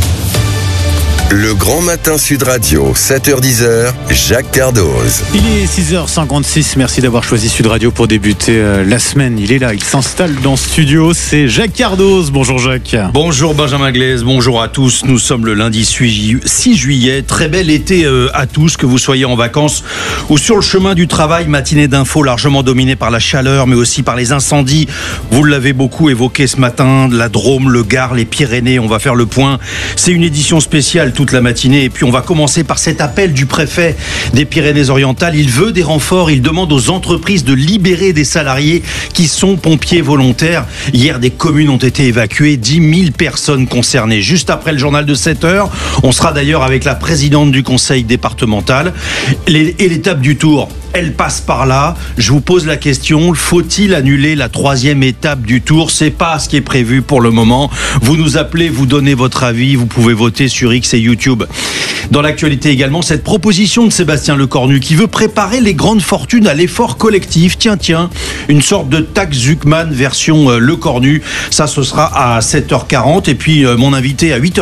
Le Grand Matin Sud Radio, sept heures dix, Jacques Cardoz. Il est six heures cinquante-six, merci d'avoir choisi Sud Radio pour débuter euh, la semaine. Il est là, il s'installe dans ce studio, c'est Jacques Cardoz. Bonjour Jacques. Bonjour Benjamin Glaise, bonjour à tous. Nous sommes le lundi six juillet. Très bel été euh, à tous, que vous soyez en vacances ou sur le chemin du travail. Matinée d'infos largement dominée par la chaleur, mais aussi par les incendies. Vous l'avez beaucoup évoqué ce matin, la Drôme, le Gard, les Pyrénées. On va faire le point. C'est une édition spéciale toute la matinée et puis on va commencer par cet appel du préfet des Pyrénées-Orientales. Il veut des renforts, il demande aux entreprises de libérer des salariés qui sont pompiers volontaires. Hier, des communes ont été évacuées, dix mille personnes concernées. Juste après le journal de sept heures, on sera d'ailleurs avec la présidente du conseil départemental. Et l'étape du tour, elle passe par là. Je vous pose la question, faut-il annuler la troisième étape du tour? C'est pas ce qui est prévu pour le moment. Vous nous appelez, vous donnez votre avis, vous pouvez voter sur X et YouTube. Dans l'actualité également, cette proposition de Sébastien Lecornu qui veut préparer les grandes fortunes à l'effort collectif. Tiens, tiens, une sorte de taxe Zuckman version Lecornu. Ça, ce sera à sept heures quarante. Et puis, mon invité à huit heures